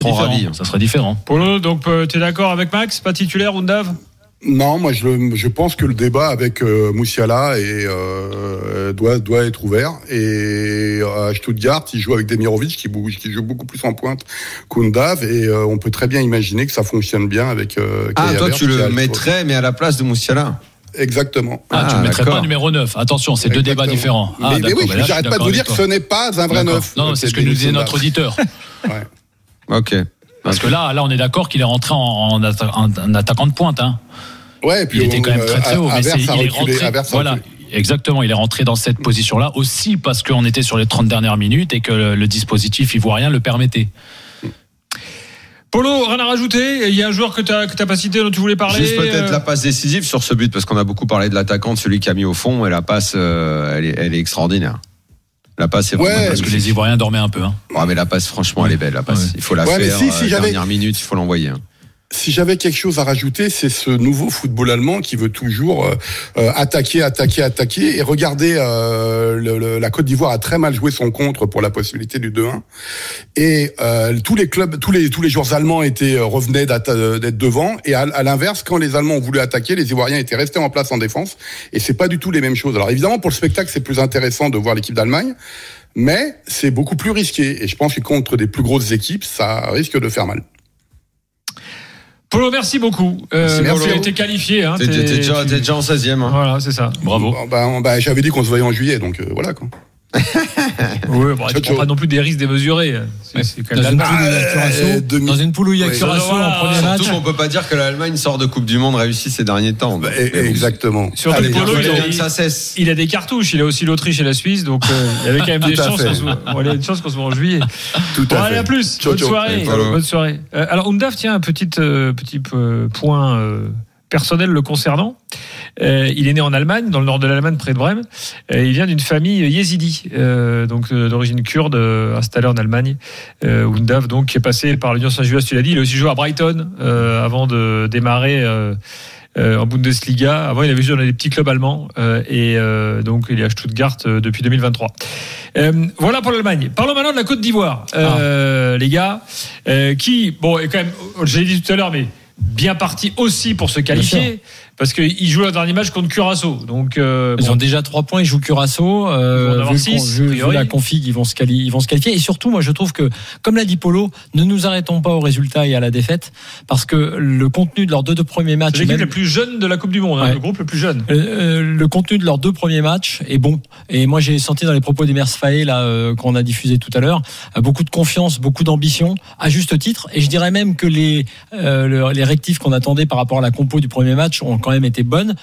Ça serait différent. Polo, donc tu es d'accord avec Max? Pas titulaire, Undav? Non, moi je pense que le débat avec Musiala doit être ouvert. Et à Stuttgart, il joue avec Demirovic qui joue beaucoup plus en pointe qu'Undav, et on peut très bien imaginer que ça fonctionne bien avec toi tu le mettrais mais à la place de Musiala? Exactement. Tu ne mettrais pas numéro 9. Attention, c'est deux débats différents. Mais oui, j'arrête pas de vous dire que ce n'est pas un vrai 9. Non, c'est ce que nous disait notre auditeur. Ouais. Ok. Parce que là, on est d'accord qu'il est rentré en attaquant de pointe. Hein. Ouais, puis il était quand même très haut. Mais il est rentré. Voilà. Exactement, il est rentré dans cette position-là aussi parce qu'on était sur les 30 dernières minutes et que le dispositif ivoirien le permettait. Polo, rien à rajouter? Il y a un joueur que tu n'as pas cité dont tu voulais parler? Juste peut-être la passe décisive sur ce but, parce qu'on a beaucoup parlé de l'attaquant, de celui qui a mis au fond, et la passe, elle est extraordinaire. La passe est vraiment parce que les Ivoiriens dormaient un peu. Hein. Ouais, mais la passe, franchement, elle est belle. La passe, il faut la faire. Dernière minute, il faut l'envoyer. Hein. Si j'avais quelque chose à rajouter, c'est ce nouveau football allemand qui veut toujours attaquer. Et regardez, la Côte d'Ivoire a très mal joué son contre pour la possibilité du 2-1. Et tous les clubs, tous les joueurs allemands revenaient d'être devant. Et à l'inverse, quand les Allemands ont voulu attaquer, les Ivoiriens étaient restés en place en défense. Et c'est pas du tout les mêmes choses. Alors évidemment, pour le spectacle, c'est plus intéressant de voir l'équipe d'Allemagne, mais c'est beaucoup plus risqué. Et je pense que contre des plus grosses équipes, ça risque de faire mal. Polo, merci beaucoup. Merci. Tu as été qualifié. Hein, t'es déjà en 16e. Hein. Voilà, c'est ça. Bravo. J'avais dit qu'on se voyait en juillet, donc voilà quoi. Oui, tu prends pas non plus des risques démesurés. C'est quand même dans une poule où il y a Curaçao en premier match. Surtout qu'on peut pas dire que l'Allemagne sort de Coupe du Monde réussie ces derniers temps. Exactement. Surtout Polo, il a des cartouches. Il a aussi l'Autriche et la Suisse, donc il y avait quand même des chances qu'on se voit en juillet. Tout à fait. Allez, à plus. Bonne soirée. Alors Undav, tiens, un petit point personnel le concernant. Il est né en Allemagne, dans le nord de l'Allemagne, près de Brême. Il vient d'une famille yézidi, donc d'origine kurde, installée en Allemagne. Undav, donc, qui est passé par l'Union Saint-Gilloise, tu l'as dit. Il a aussi joué à Brighton avant de démarrer en Bundesliga. Avant, il avait joué dans des petits clubs allemands et donc il est à Stuttgart depuis 2023. Voilà pour l'Allemagne. Parlons maintenant de la Côte d'Ivoire, les gars, qui, est quand même, je l'ai dit tout à l'heure, mais bien parti aussi pour se qualifier. Parce qu'ils jouent leur dernier match contre Curaçao. Donc, ils ont déjà 3 points, ils jouent Curaçao. Vu la config, ils vont se qualifier. Et surtout, moi, je trouve que, comme l'a dit Polo, ne nous arrêtons pas au résultat et à la défaite. Parce que le contenu de leurs 2 premiers matchs. C'est l'équipe la plus jeune de la Coupe du Monde, le groupe le plus jeune. Le contenu de leurs 2 premiers matchs est bon. Et moi, j'ai senti dans les propos d'Emers Faé, là, qu'on a diffusé tout à l'heure, beaucoup de confiance, beaucoup d'ambition, à juste titre. Et je dirais même que les rectifs qu'on attendait par rapport à la compo du premier match ont quand même été bonnes.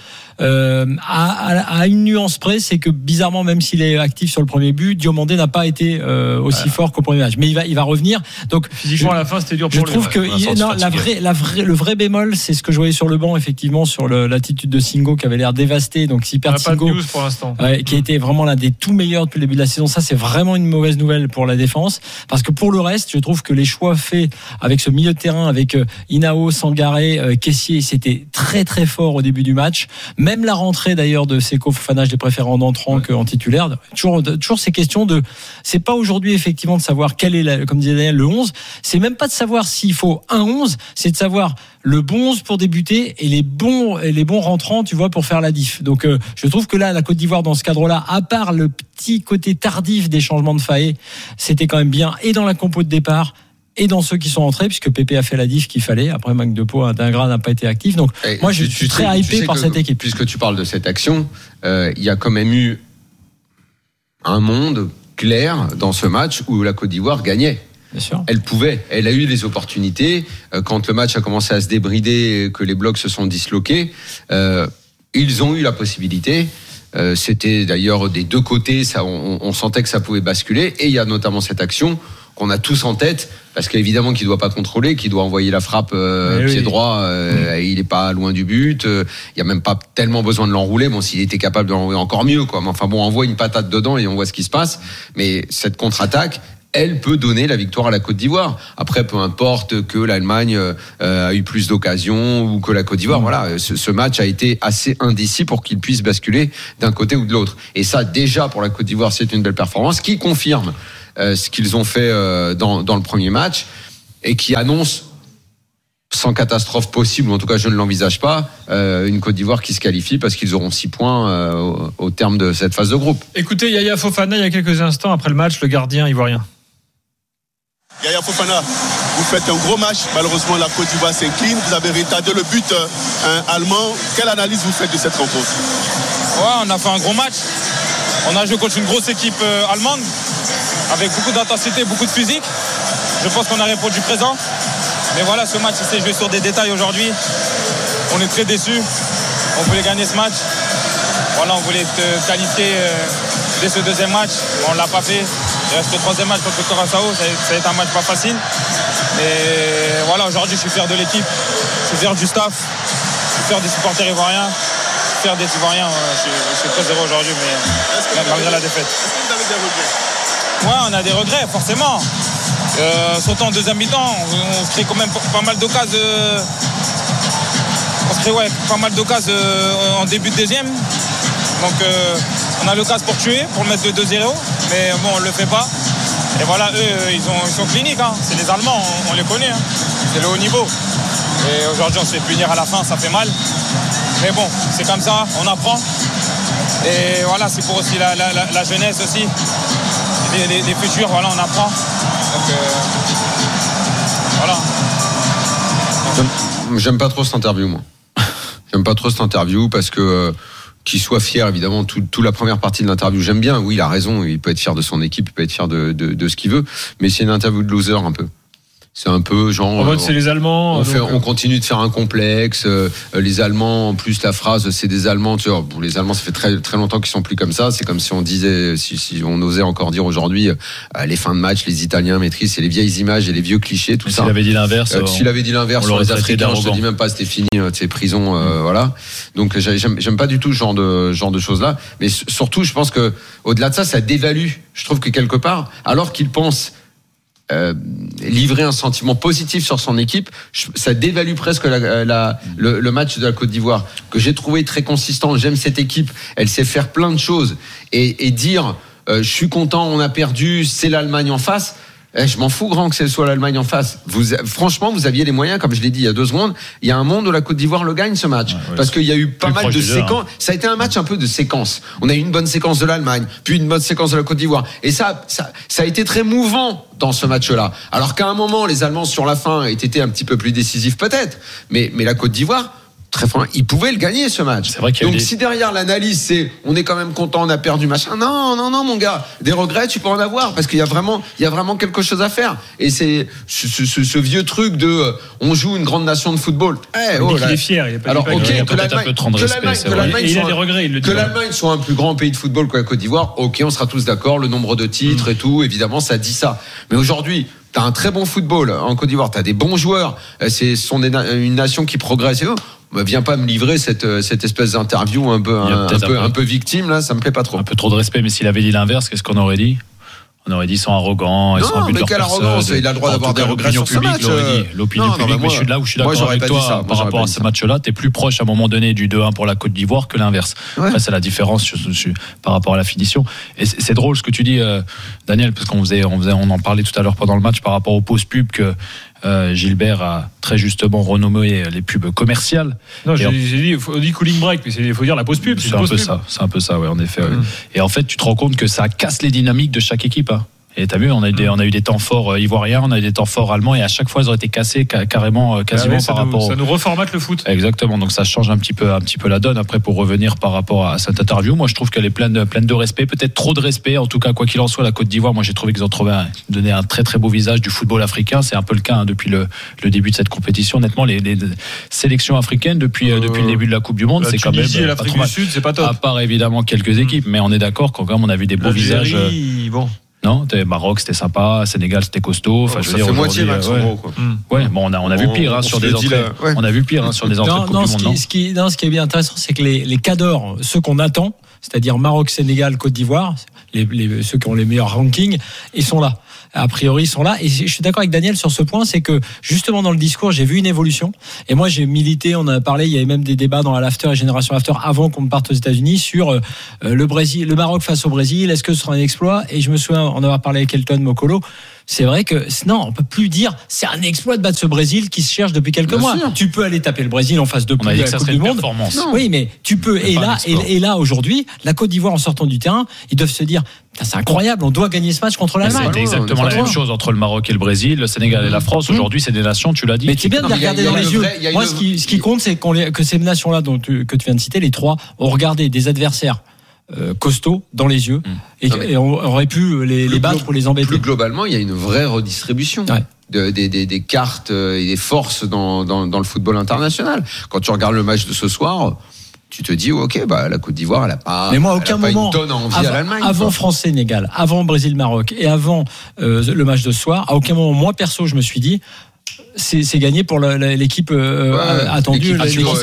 À une nuance près, c'est que bizarrement, même s'il est actif sur le premier but, Diomandé n'a pas été aussi fort qu'au premier match. Mais il va revenir. Donc physiquement, à la fin, c'était dur pour lui. Je trouve que le vrai bémol, c'est ce que je voyais sur le banc, effectivement, sur l'attitude de Singo qui avait l'air dévasté. Donc s'il perd Singo, pas de news pour l'instant. Qui a été vraiment l'un des tout meilleurs depuis le début de la saison. Ça, c'est vraiment une mauvaise nouvelle pour la défense, parce que pour le reste, je trouve que les choix faits avec ce milieu de terrain, avec Inao, Sangaré, Kessié, c'était très très fort au début du match. Même la rentrée d'ailleurs de Seko Fofana, je l'ai préféré en entrant qu'en titulaire. Toujours ces questions de, c'est pas aujourd'hui effectivement de savoir quel est, comme disait Daniel, le 11. C'est même pas de savoir s'il faut un 11, c'est de savoir le bon 11 pour débuter et les bons rentrants, tu vois, pour faire la diff. Donc je trouve que là, la Côte d'Ivoire, dans ce cadre-là, à part le petit côté tardif des changements de Faé, c'était quand même bien, et dans la compo de départ et dans ceux qui sont entrés, puisque Pépé a fait la diff qu'il fallait. Après, Mac Depo, Dingra n'a pas été actif. Donc, moi, je suis très hypé par cette équipe. Puisque tu parles de cette action, il y a quand même eu un monde clair dans ce match où la Côte d'Ivoire gagnait. Bien sûr. Elle a eu des opportunités. Quand le match a commencé à se débrider, que les blocs se sont disloqués, ils ont eu la possibilité. C'était d'ailleurs des deux côtés, on sentait que ça pouvait basculer. Et il y a notamment cette action qu'on a tous en tête, parce qu'évidemment qu'il ne doit pas contrôler, qu'il doit envoyer la frappe pied droit, il n'est pas loin du but, il n'y a même pas tellement besoin de l'enrouler, bon, s'il était capable de l'enrouler encore mieux, quoi. Mais enfin bon, on envoie une patate dedans et on voit ce qui se passe, mais cette contre-attaque, elle peut donner la victoire à la Côte d'Ivoire. Après, peu importe que l'Allemagne a eu plus d'occasions ou que la Côte d'Ivoire, voilà, ce match a été assez indécis pour qu'il puisse basculer d'un côté ou de l'autre. Et ça, déjà, pour la Côte d'Ivoire, c'est une belle performance qui confirme ce qu'ils ont fait dans le premier match. et qui annonce, sans catastrophe possible, ou en tout cas je ne l'envisage pas, une Côte d'Ivoire qui se qualifie parce qu'ils auront 6 points au terme de cette phase de groupe. Écoutez Yaya Fofana il y a quelques instants après le match, le gardien ivoirien. Yaya Fofana, vous faites un gros match, malheureusement la Côte d'Ivoire s'incline, vous avez retardé le but allemand. Quelle analyse vous faites de cette rencontre? Ouais, on a fait un gros match, on a joué contre une grosse équipe allemande avec beaucoup d'intensité, beaucoup de physique. Je pense qu'on a répondu présent. Mais voilà, ce match, il s'est joué sur des détails aujourd'hui. On est très déçus. On voulait gagner ce match. Voilà, on voulait qualifier dès ce deuxième match. On ne l'a pas fait. Il reste le troisième match contre Curaçao. Ça a été un match pas facile. Mais voilà, aujourd'hui, je suis fier de l'équipe. Je suis fier du staff. Je suis fier des supporters ivoiriens. Je suis fier des Ivoiriens. Je suis très heureux aujourd'hui, mais malgré la défaite. Est-ce que vous avez des regrets? Ouais, on a des regrets, forcément. Surtout en deuxième mi-temps, on se crée quand même pas mal d'occasions. Pas mal d'occasions en début de deuxième. Donc on a l'occasion pour tuer, pour le mettre de 2-0, mais bon, on le fait pas. Et voilà, eux, ils sont cliniques. Hein. C'est les Allemands, on les connaît. Hein. C'est le haut niveau. Et aujourd'hui, on se fait punir à la fin, ça fait mal. Mais bon, c'est comme ça, on apprend. Et voilà, c'est pour aussi la jeunesse aussi. Les futurs, voilà, on apprend. Donc, voilà. J'aime pas trop cette interview, moi. J'aime pas trop cette interview parce que qu'il soit fier, évidemment, toute la première partie de l'interview, j'aime bien. Oui, il a raison, il peut être fier de son équipe, il peut être fier de ce qu'il veut, mais c'est une interview de loser un peu. C'est un peu genre. En mode, c'est les Allemands. On continue de faire un complexe. Les Allemands, en plus, la phrase, c'est des Allemands. Tu vois, pour les Allemands, ça fait très, très longtemps qu'ils sont plus comme ça. C'est comme si on disait, si on osait encore dire aujourd'hui, les fins de match, les Italiens maîtrisent, c'est les vieilles images et les vieux clichés, tout ça. S'il avait dit l'inverse. S'il avait dit l'inverse sur les Africains, je te dis même pas, c'était fini, ces prisons, voilà. Donc, j'aime pas du tout ce genre de choses-là. Mais surtout, je pense que, au-delà de ça, ça dévalue. Je trouve que quelque part, alors qu'ils pensent livrer un sentiment positif sur son équipe, ça dévalue presque le match de la Côte d'Ivoire que j'ai trouvé très consistant. J'aime cette équipe, elle sait faire plein de choses et dire je suis content, on a perdu, c'est l'Allemagne en face. Je m'en fous grand que ce soit l'Allemagne en face. Franchement, vous aviez les moyens, comme je l'ai dit il y a 2 secondes. Il y a un monde où la Côte d'Ivoire le gagne ce match, parce qu'il y a eu pas mal de séquences. Ça a été un match un peu de séquence. On a eu une bonne séquence de l'Allemagne, puis une bonne séquence de la Côte d'Ivoire, et ça a été très mouvant dans ce match-là. Alors qu'à un moment, les Allemands sur la fin étaient un petit peu plus décisifs peut-être, mais la Côte d'Ivoire, très franchement, ils pouvaient le gagner ce match. C'est vrai qu'il y a Donc si derrière l'analyse c'est on est quand même content, on a perdu machin, non mon gars, des regrets tu peux en avoir parce qu'il y a vraiment quelque chose à faire. Et c'est ce vieux truc de on joue une grande nation de football. Il est fier, il est pas. Alors ok, que l'Allemagne soit un plus grand pays de football que la Côte d'Ivoire, ok, on sera tous d'accord, le nombre de titres et tout, évidemment ça dit ça. Mais aujourd'hui, t'as un très bon football en Côte d'Ivoire, t'as des bons joueurs, une nation qui progresse et viens pas me livrer cette espèce d'interview un peu victime là, ça me plaît pas trop. Un peu trop de respect, mais s'il avait dit l'inverse, qu'est-ce qu'on aurait dit? On aurait dit ils sont arrogants, ils sont un but de leur personne. Arrogance, il a le droit d'avoir des regrets sur ce match. L'opinion publique, mais je suis d'accord avec toi par rapport à ce match-là. T'es plus proche à un moment donné du 2-1 pour la Côte d'Ivoire que l'inverse. Après, c'est la différence par rapport à la finition. Et c'est drôle ce que tu dis, Daniel, parce qu'on en parlait tout à l'heure pendant le match par rapport aux pauses pubs que Gilbert a très justement renommé les pubs commerciales. Non, j'ai dit, on dit cooling break, mais il faut dire la pause pub. C'est un peu ça, ouais, en effet. Ouais. Et en fait, tu te rends compte que ça casse les dynamiques de chaque équipe. Hein. Et t'as vu, on a eu des temps forts ivoiriens, on a eu des temps forts allemands, et à chaque fois ils ont été cassés quasiment par rapport. Ça nous reformate le foot. Exactement, donc ça change un petit peu la donne. Après, pour revenir par rapport à cette interview, moi je trouve qu'elle est pleine de respect, peut-être trop de respect. En tout cas, quoi qu'il en soit, la Côte d'Ivoire, moi j'ai trouvé qu'ils ont donné un très très beau visage du football africain. C'est un peu le cas depuis le début de cette compétition. Honnêtement, les sélections africaines depuis le début de la Coupe du Monde, c'est quand même l'Afrique du Sud, c'est pas top. À part évidemment quelques équipes, mais on est d'accord quand même on a vu des beaux visages. Bon. Non, Maroc c'était sympa, Sénégal c'était costaud. Enfin, je veux dire, fait moitié max en gros, quoi. Ouais, bon, on a vu pire sur des entrées. On a vu pire sur des entrées de Coupe du Monde. Ce qui est bien intéressant, c'est que les cadors, ceux qu'on attend, c'est-à-dire Maroc, Sénégal, Côte d'Ivoire, ceux qui ont les meilleurs rankings, ils sont là. A priori, ils sont là. Et je suis d'accord avec Daniel sur ce point, c'est que justement dans le discours, j'ai vu une évolution. Et moi, j'ai milité, on en a parlé, il y avait même des débats dans l'After et Génération After avant qu'on parte aux États-Unis sur le Maroc face au Brésil. Est-ce que ce sera un exploit? Et je me souviens en avoir parlé avec Elton Mokolo. c'est vrai que non, on peut plus dire c'est un exploit de battre ce Brésil qui se cherche depuis quelques mois. Tu peux aller taper le Brésil en face de poules de la Coupe du Monde. Oui, mais tu peux. Et là aujourd'hui, la Côte d'Ivoire en sortant du terrain, ils doivent se dire c'est incroyable, on doit gagner ce match contre l'Allemagne. C'est exactement la même chose entre le Maroc et le Brésil, le Sénégal et la France. Aujourd'hui, c'est des nations, tu l'as dit. Mais c'est bien de les regarder dans les yeux. Moi, ce qui compte, c'est que ces nations-là que tu viens de citer, les trois, ont regardé des adversaires costauds dans les yeux et on aurait pu les battre ou les embêter. Plus globalement, il y a une vraie redistribution. Des cartes et des forces dans le football international. Quand tu regardes le match de ce soir, tu te dis ok, la Côte d'Ivoire elle a pas. Mais moi, à aucun moment, une tonne envie à l'Allemagne. Avant France-Sénégal, avant Brésil-Maroc et avant le match de ce soir, à aucun moment, moi perso, je me suis dit. C'est gagné pour l'équipe attendue.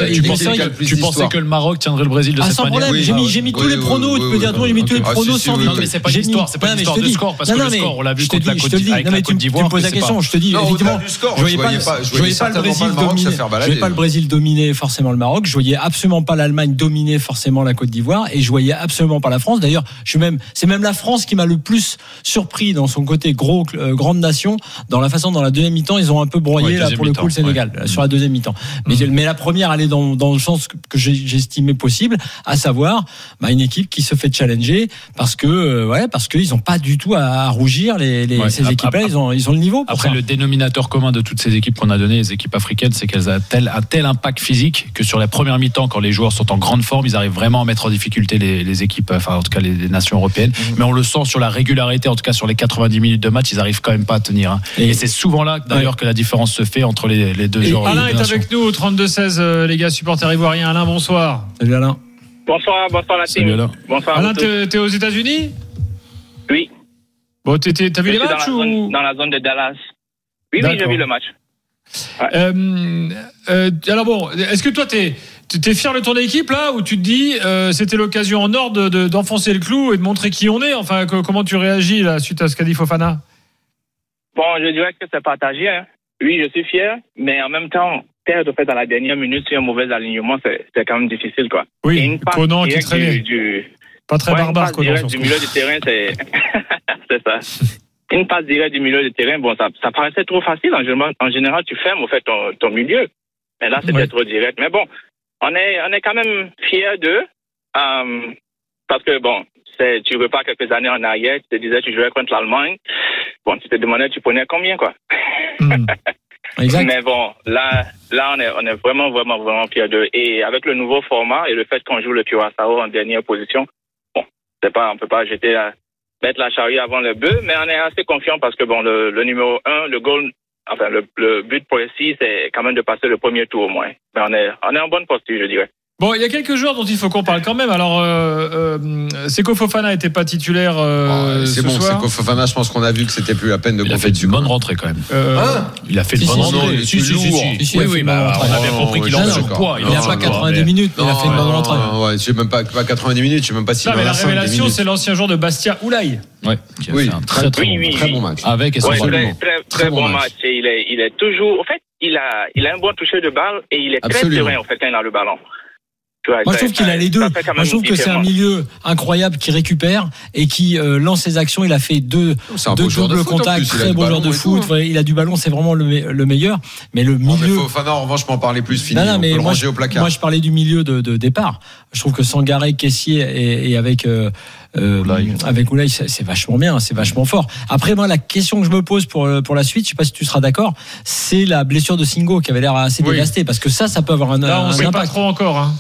Tu pensais que le Maroc tiendrait le Brésil de cette manière? J'ai mis tous les pronos. Tu peux dire j'ai mis tous les pronos sans doute. Non, mais c'est pas une histoire de score parce que le score, on l'a vu contre la Côte d'Ivoire. Tu me poses la question. Je te dis effectivement, je voyais pas le Brésil dominer forcément le Maroc. Je voyais absolument pas l'Allemagne dominer forcément la Côte d'Ivoire et je voyais absolument pas la France. D'ailleurs, c'est même la France qui m'a le plus surpris dans son côté grande nation, dans la façon dans la deuxième mi-temps ils ont un peu broyé là pour le coup le Sénégal sur la deuxième mi-temps. Mais la première allait dans le sens que j'estimais possible, à savoir une équipe qui se fait challenger parce qu'ils ont pas du tout à rougir ces équipes-là, ils ont le niveau. Après le dénominateur commun de toutes ces équipes qu'on a données, les équipes africaines, c'est qu'elles ont un tel impact physique que sur la première mi-temps, quand les joueurs sont en grande forme, ils arrivent vraiment à mettre en difficulté les équipes, enfin en tout cas les nations européennes. Mais on le sent sur la régularité, en tout cas sur les 90 minutes de match, ils arrivent quand même pas à tenir. Et c'est souvent là d'ailleurs que la différence se fait entre les deux joueurs. Alain est avec nous au 32-16, les gars, supporters ivoiriens. Alain, bonsoir. Salut Alain. Bonsoir la team. Alain. Bonsoir. Alain, t'es aux États-Unis? Oui. Bon, t'as vu les matchs dans la zone de Dallas. Oui, j'ai vu le match. Ouais. Alors bon, est-ce que toi t'es fier de ton équipe là, ou tu te dis c'était l'occasion en or d'enfoncer le clou et de montrer qui on est? Enfin, comment tu réagis là suite à ce qu'a dit Fofana? Bon, je dirais que c'est partagé. Oui, je suis fier, mais en même temps, perdre dans la dernière minute sur un mauvais alignement, c'est quand même difficile, quoi. Oui, Conan qui traînait. Pas très barbare, Conan. Du milieu du terrain, c'est ça. Une passe directe du milieu du terrain, bon, ça paraissait trop facile. En général, tu fermes au fait ton milieu. Mais là, c'était trop direct. Mais bon, on est quand même fiers d'eux, parce que bon, tu repars quelques années en arrière, tu te disais tu jouais contre l'Allemagne. Bon, tu te demandais tu prenais combien, quoi. Exact. Mais bon, là on est vraiment fiers d'eux. Et avec le nouveau format et le fait qu'on joue le Curaçao en dernière position, bon, on peut pas mettre la charrue avant le bœuf, mais on est assez confiant parce que bon, le numéro 1, le goal, enfin le but précis, c'est quand même de passer le premier tour au moins. Mais on est en bonne posture, je dirais. Bon, il y a quelques joueurs dont il faut qu'on parle quand même. Alors, Seko Fofana n'était pas titulaire c'est ce soir. Seko Fofana, je pense qu'on a vu que c'était plus la peine de compter dessus. Il a fait une bonne rentrée quand même. Il a fait une bonne rentrée. Oui, on a bien compris qu'il en surpoids. Il n'a pas 90 minutes, il a fait une bonne rentrée. J'ai même pas 90 minutes, je sais même pas si. Non, mais la révélation, c'est l'ancien joueur de Bastia, Oulaye. Qui a fait un très bon match. Avec très bon match. Et il est toujours. En fait, il a un bon toucher de balle et il est très serein en fait quand il a le ballon. Moi, je trouve qu'il a les deux. Moi, je trouve que c'est un milieu incroyable qui récupère et qui lance ses actions. Il a fait deux doubles contacts, très bon joueur de foot. Il a du ballon, c'est vraiment le meilleur. Mais le milieu. Fofana, en revanche, je peux en parler plus. Fini. On peut le ranger au placard. Moi, je parlais du milieu de départ. Je trouve que Sangaré, Kessié et avec Oulaye, c'est vachement bien, c'est vachement fort. Après, moi, la question que je me pose pour la suite, je sais pas si tu seras d'accord, c'est la blessure de Singo qui avait l'air assez dévastée, parce que ça peut avoir un impact. Là, on sait pas trop encore, hein.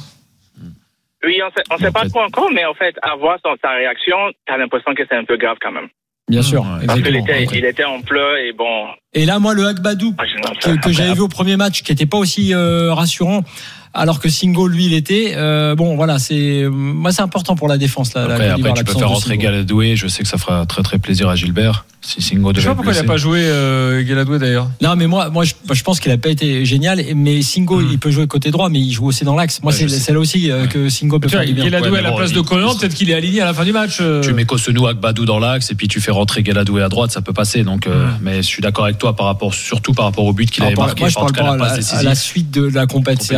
Oui, on sait pas trop encore, mais en fait, à voir sa réaction, t'as l'impression que c'est un peu grave quand même. Bien sûr. Parce qu'il était en pleurs et bon. Et là, moi, le Agbadou que j'avais vu au premier match, qui était pas aussi rassurant, alors que Singo, lui, il était. Bon, voilà, c'est important pour la défense. Après, tu peux faire rentrer Galadoué. Je sais que ça fera très très plaisir à Gilbert. Si Singo devait. Je sais pas pourquoi il n'a pas joué Galadoué d'ailleurs. Non, mais moi, je pense qu'il n'a pas été génial. Mais Singo, il peut jouer côté droit, mais il joue aussi dans l'axe. Moi, c'est là aussi que Singo peut faire du bien. Galadoué à la place de Conan, peut-être qu'il est aligné à la fin du match. Tu mets Kosenou, Agbadou dans l'axe et puis tu fais rentrer Galadoué à droite, ça peut passer. Donc, mais je suis d'accord avec toi surtout par rapport au but qu'il avait marqué. Moi, je parle pas à la suite de la compétition. C'est-à-dire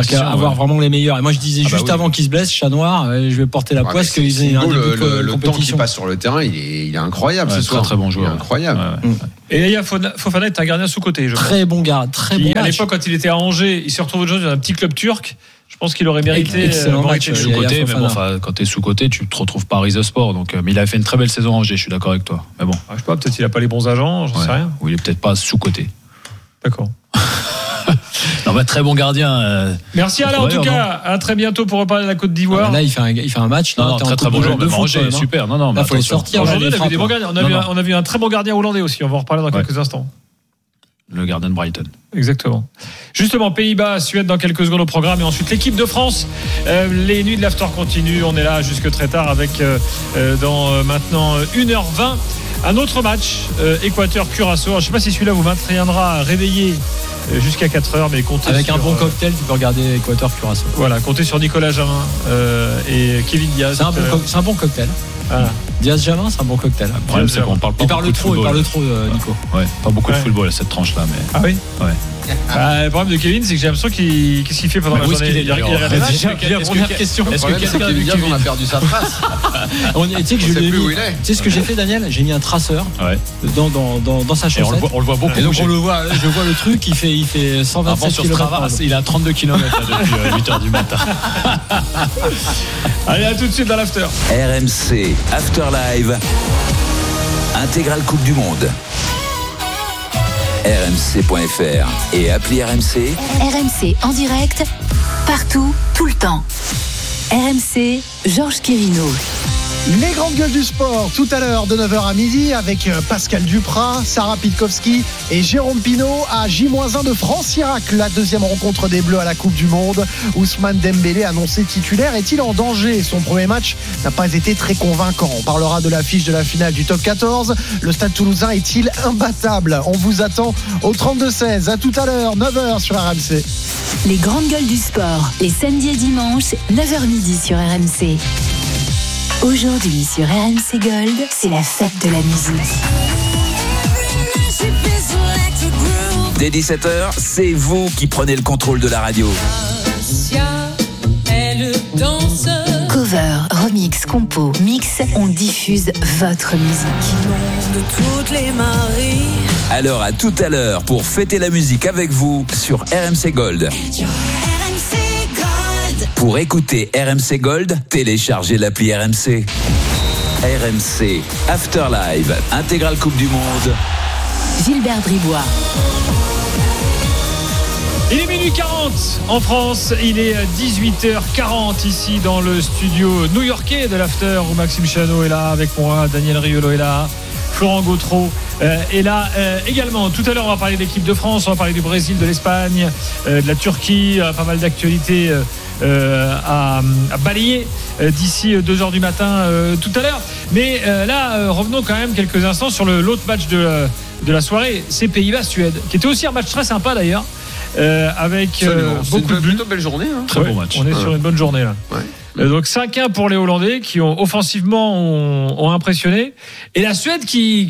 avoir vraiment les meilleurs. Et moi, je disais avant qu'il se blesse, Chat Noir, je vais porter la poisse qu'ils aient un début de compétition. Le temps qu'il passe sur le terrain, il est incroyable ce soir. Très bon joueur. Incroyable. Et il y a Fofana est un gardien sous-côté. Très bon gars, très bon. À l'époque, quand il était à Angers, il se retrouve aujourd'hui dans un petit club turc. Je pense qu'il aurait mérité excellent match sous-côté, mais bon, quand t'es sous-côté, tu te retrouves Paris The Sport. Donc, mais il avait fait une très belle saison à Angers, je suis d'accord avec toi. Mais bon. Je sais pas, peut-être qu'il a pas les bons agents, j'en sais rien. Ou il est peut-être pas sous-côté. D'accord. Non, très bon gardien. Merci Alain, en tout cas. À très bientôt pour reparler de la Côte d'Ivoire. Là, il fait un match. Très bon joueur. Angers, super. Non, il faut les sortir. Aujourd'hui, on a vu des bons gardiens. On a vu un très bon gardien hollandais aussi. On va en reparler dans quelques instants. Le gardien de Brighton. Exactement. Justement, Pays-Bas, Suède dans quelques secondes au programme et ensuite l'équipe de France. Les nuits de l'after continuent. On est là jusque très tard avec dans maintenant 1h20 un autre match Équateur-Curaçao. Je ne sais pas si celui-là vous maintiendra réveillé jusqu'à 4h, mais comptez avec un bon cocktail, tu peux regarder Équateur-Curaçao. Voilà, comptez sur Nicolas Jamin et Kevin Diaz. C'est un bon cocktail. Voilà. Diaz-Jamin, c'est un bon cocktail. Le problème, c'est qu'on parle pas beaucoup de football. Il parle trop, Nico. Ouais, pas beaucoup de football à cette tranche-là. Mais... Ah oui. Ouais. Le problème de Kevin, c'est que j'ai l'impression qu'est-ce qu'il fait pendant la journée. Première question. Est-ce que Kevin Diaz a perdu sa trace? Tu sais ce que j'ai fait, Daniel? J'ai mis un traceur dans sa chaussette. On le voit beaucoup. Et donc je vois le truc. Il fait 127 km. Il a 32 km depuis 8h du matin. Allez, à tout de suite dans l'after. RMC After Live, intégrale Coupe du Monde. RMC.fr et appli RMC. RMC en direct, partout, tout le temps. RMC, Georges Kérino. Les grandes gueules du sport, tout à l'heure de 9h à midi avec Pascal Duprat, Sarah Pitkowski et Jérôme Pinault à J-1 de France-Irak, la deuxième rencontre des Bleus à la Coupe du Monde. Ousmane Dembélé annoncé titulaire, est-il en danger? Son premier match n'a pas été très convaincant. On parlera de l'affiche de la finale du top 14. Le Stade Toulousain est-il imbattable? On vous attend au 32-16. À tout à l'heure, 9h sur RMC. Les grandes gueules du sport, les samedis et dimanches, 9h midi sur RMC. Aujourd'hui sur RMC Gold, c'est la fête de la musique. Dès 17h, c'est vous qui prenez le contrôle de la radio. Cover, remix, compo, mix, on diffuse votre musique. De toutes les maries. Alors à tout à l'heure pour fêter la musique avec vous sur RMC Gold. Pour écouter RMC Gold, téléchargez l'appli RMC. RMC After Live, intégrale Coupe du Monde. Gilbert Bribois. Il est minuit 40 en France, il est 18h40 ici dans le studio new-yorkais de l'After où Maxime Chano est là avec moi, Daniel Riolo est là, Florent Gautreau est là également. Tout à l'heure on va parler de l'équipe de France, on va parler du Brésil, de l'Espagne, de la Turquie, pas mal d'actualités à balayer d'ici 2h du matin tout à l'heure. Mais là, revenons quand même quelques instants sur l'autre match de la soirée, c'est Pays-Bas-Suède, qui était aussi un match très sympa d'ailleurs. Avec beaucoup de plutôt belle journée, hein. Très bon match. On est sur une bonne journée là. Ouais. Donc 5-1 pour les Hollandais qui ont offensivement ont impressionné, et la Suède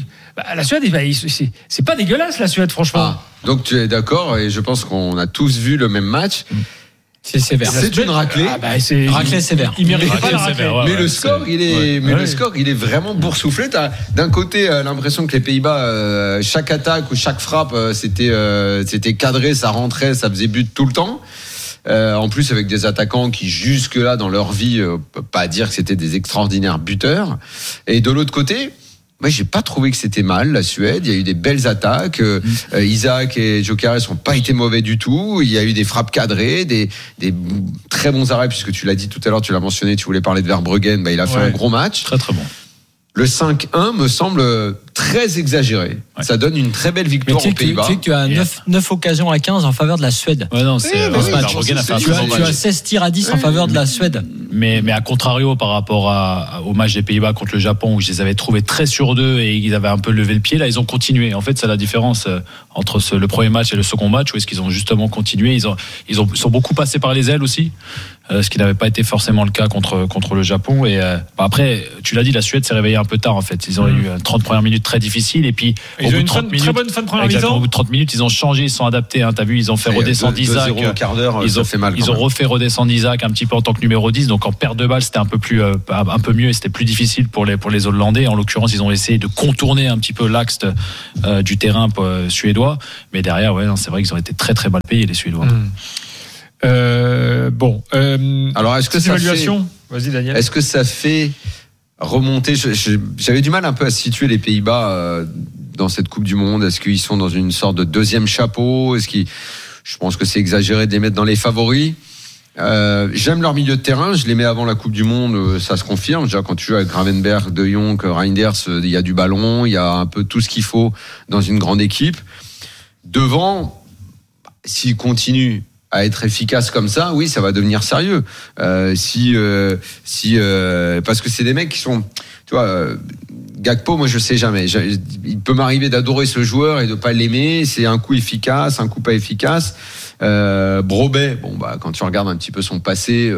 c'est pas dégueulasse la Suède franchement. Donc tu es d'accord, et je pense qu'on a tous vu le même match. C'est sévère. C'est une raclée. C'est raclée sévère. Il mérite pas la raclée. Mais le score, le score, il est vraiment boursouflé. T'as d'un côté l'impression que les Pays-Bas, chaque attaque ou chaque frappe, c'était cadré, ça rentrait, ça faisait but tout le temps. En plus avec des attaquants qui jusque là dans leur vie, pas dire que c'était des extraordinaires buteurs. Et de l'autre côté, moi, j'ai pas trouvé que c'était mal, la Suède. Il y a eu des belles attaques. Isaac et Gyökeres n'ont pas été mauvais du tout. Il y a eu des frappes cadrées, des très bons arrêts, puisque tu l'as dit tout à l'heure, tu l'as mentionné, tu voulais parler de Verbruggen. Il a fait un gros match. Très, très bon. Le 5-1 me semble très exagéré. Ouais. Ça donne une très belle victoire aux Pays-Bas. Tu sais que tu as 9 occasions à 15 en faveur de la Suède. Ouais, non, c'est Verbruggen a fait un très bon match. Tu as 16 tirs à 10 en faveur de la Suède. Mais à contrario par rapport au match des Pays-Bas contre le Japon, où je les avais trouvés très sûrs d'eux et ils avaient un peu levé le pied, là ils ont continué. En fait, c'est la différence entre le premier match et le second match, où est-ce qu'ils ont justement continué. Ils sont beaucoup passés par les ailes aussi. ce qui n'avait pas été forcément le cas contre le Japon. Et après, tu l'as dit, la Suède s'est réveillée un peu tard en fait. Ils ont eu 30 premières minutes très difficiles et puis ils ont eu une très bonne fin de première mi-temps. Au bout de 30 minutes, ils ont changé, ils sont adaptés. T'as vu, ils ont fait redescendre Isaac. Ils ont refait redescendre Isaac un petit peu en tant que numéro 10. Donc en perte de balle, c'était un peu mieux et c'était plus difficile pour les Hollandais. En l'occurrence, ils ont essayé de contourner un petit peu l'axe du terrain suédois. Mais derrière, c'est vrai qu'ils ont été très très mal payés les Suédois. Alors est-ce que Vas-y, Daniel. Est-ce que ça fait remonter j'avais du mal un peu à situer les Pays-Bas dans cette Coupe du Monde. Est-ce qu'ils sont dans une sorte de deuxième chapeau? Je pense que c'est exagéré de les mettre dans les favoris. J'aime leur milieu de terrain, je les mets avant la Coupe du Monde, ça se confirme. Déjà quand tu joues avec Gravenberch, De Jong, Reinders, il y a du ballon, il y a un peu tout ce qu'il faut dans une grande équipe. Devant, s'ils continuent à être efficace comme ça, oui, ça va devenir sérieux. Parce que c'est des mecs qui sont, tu vois, Gakpo, moi je sais jamais. Il peut m'arriver d'adorer ce joueur et de pas l'aimer. C'est un coup efficace, un coup pas efficace. Brobbey, quand tu regardes un petit peu son passé,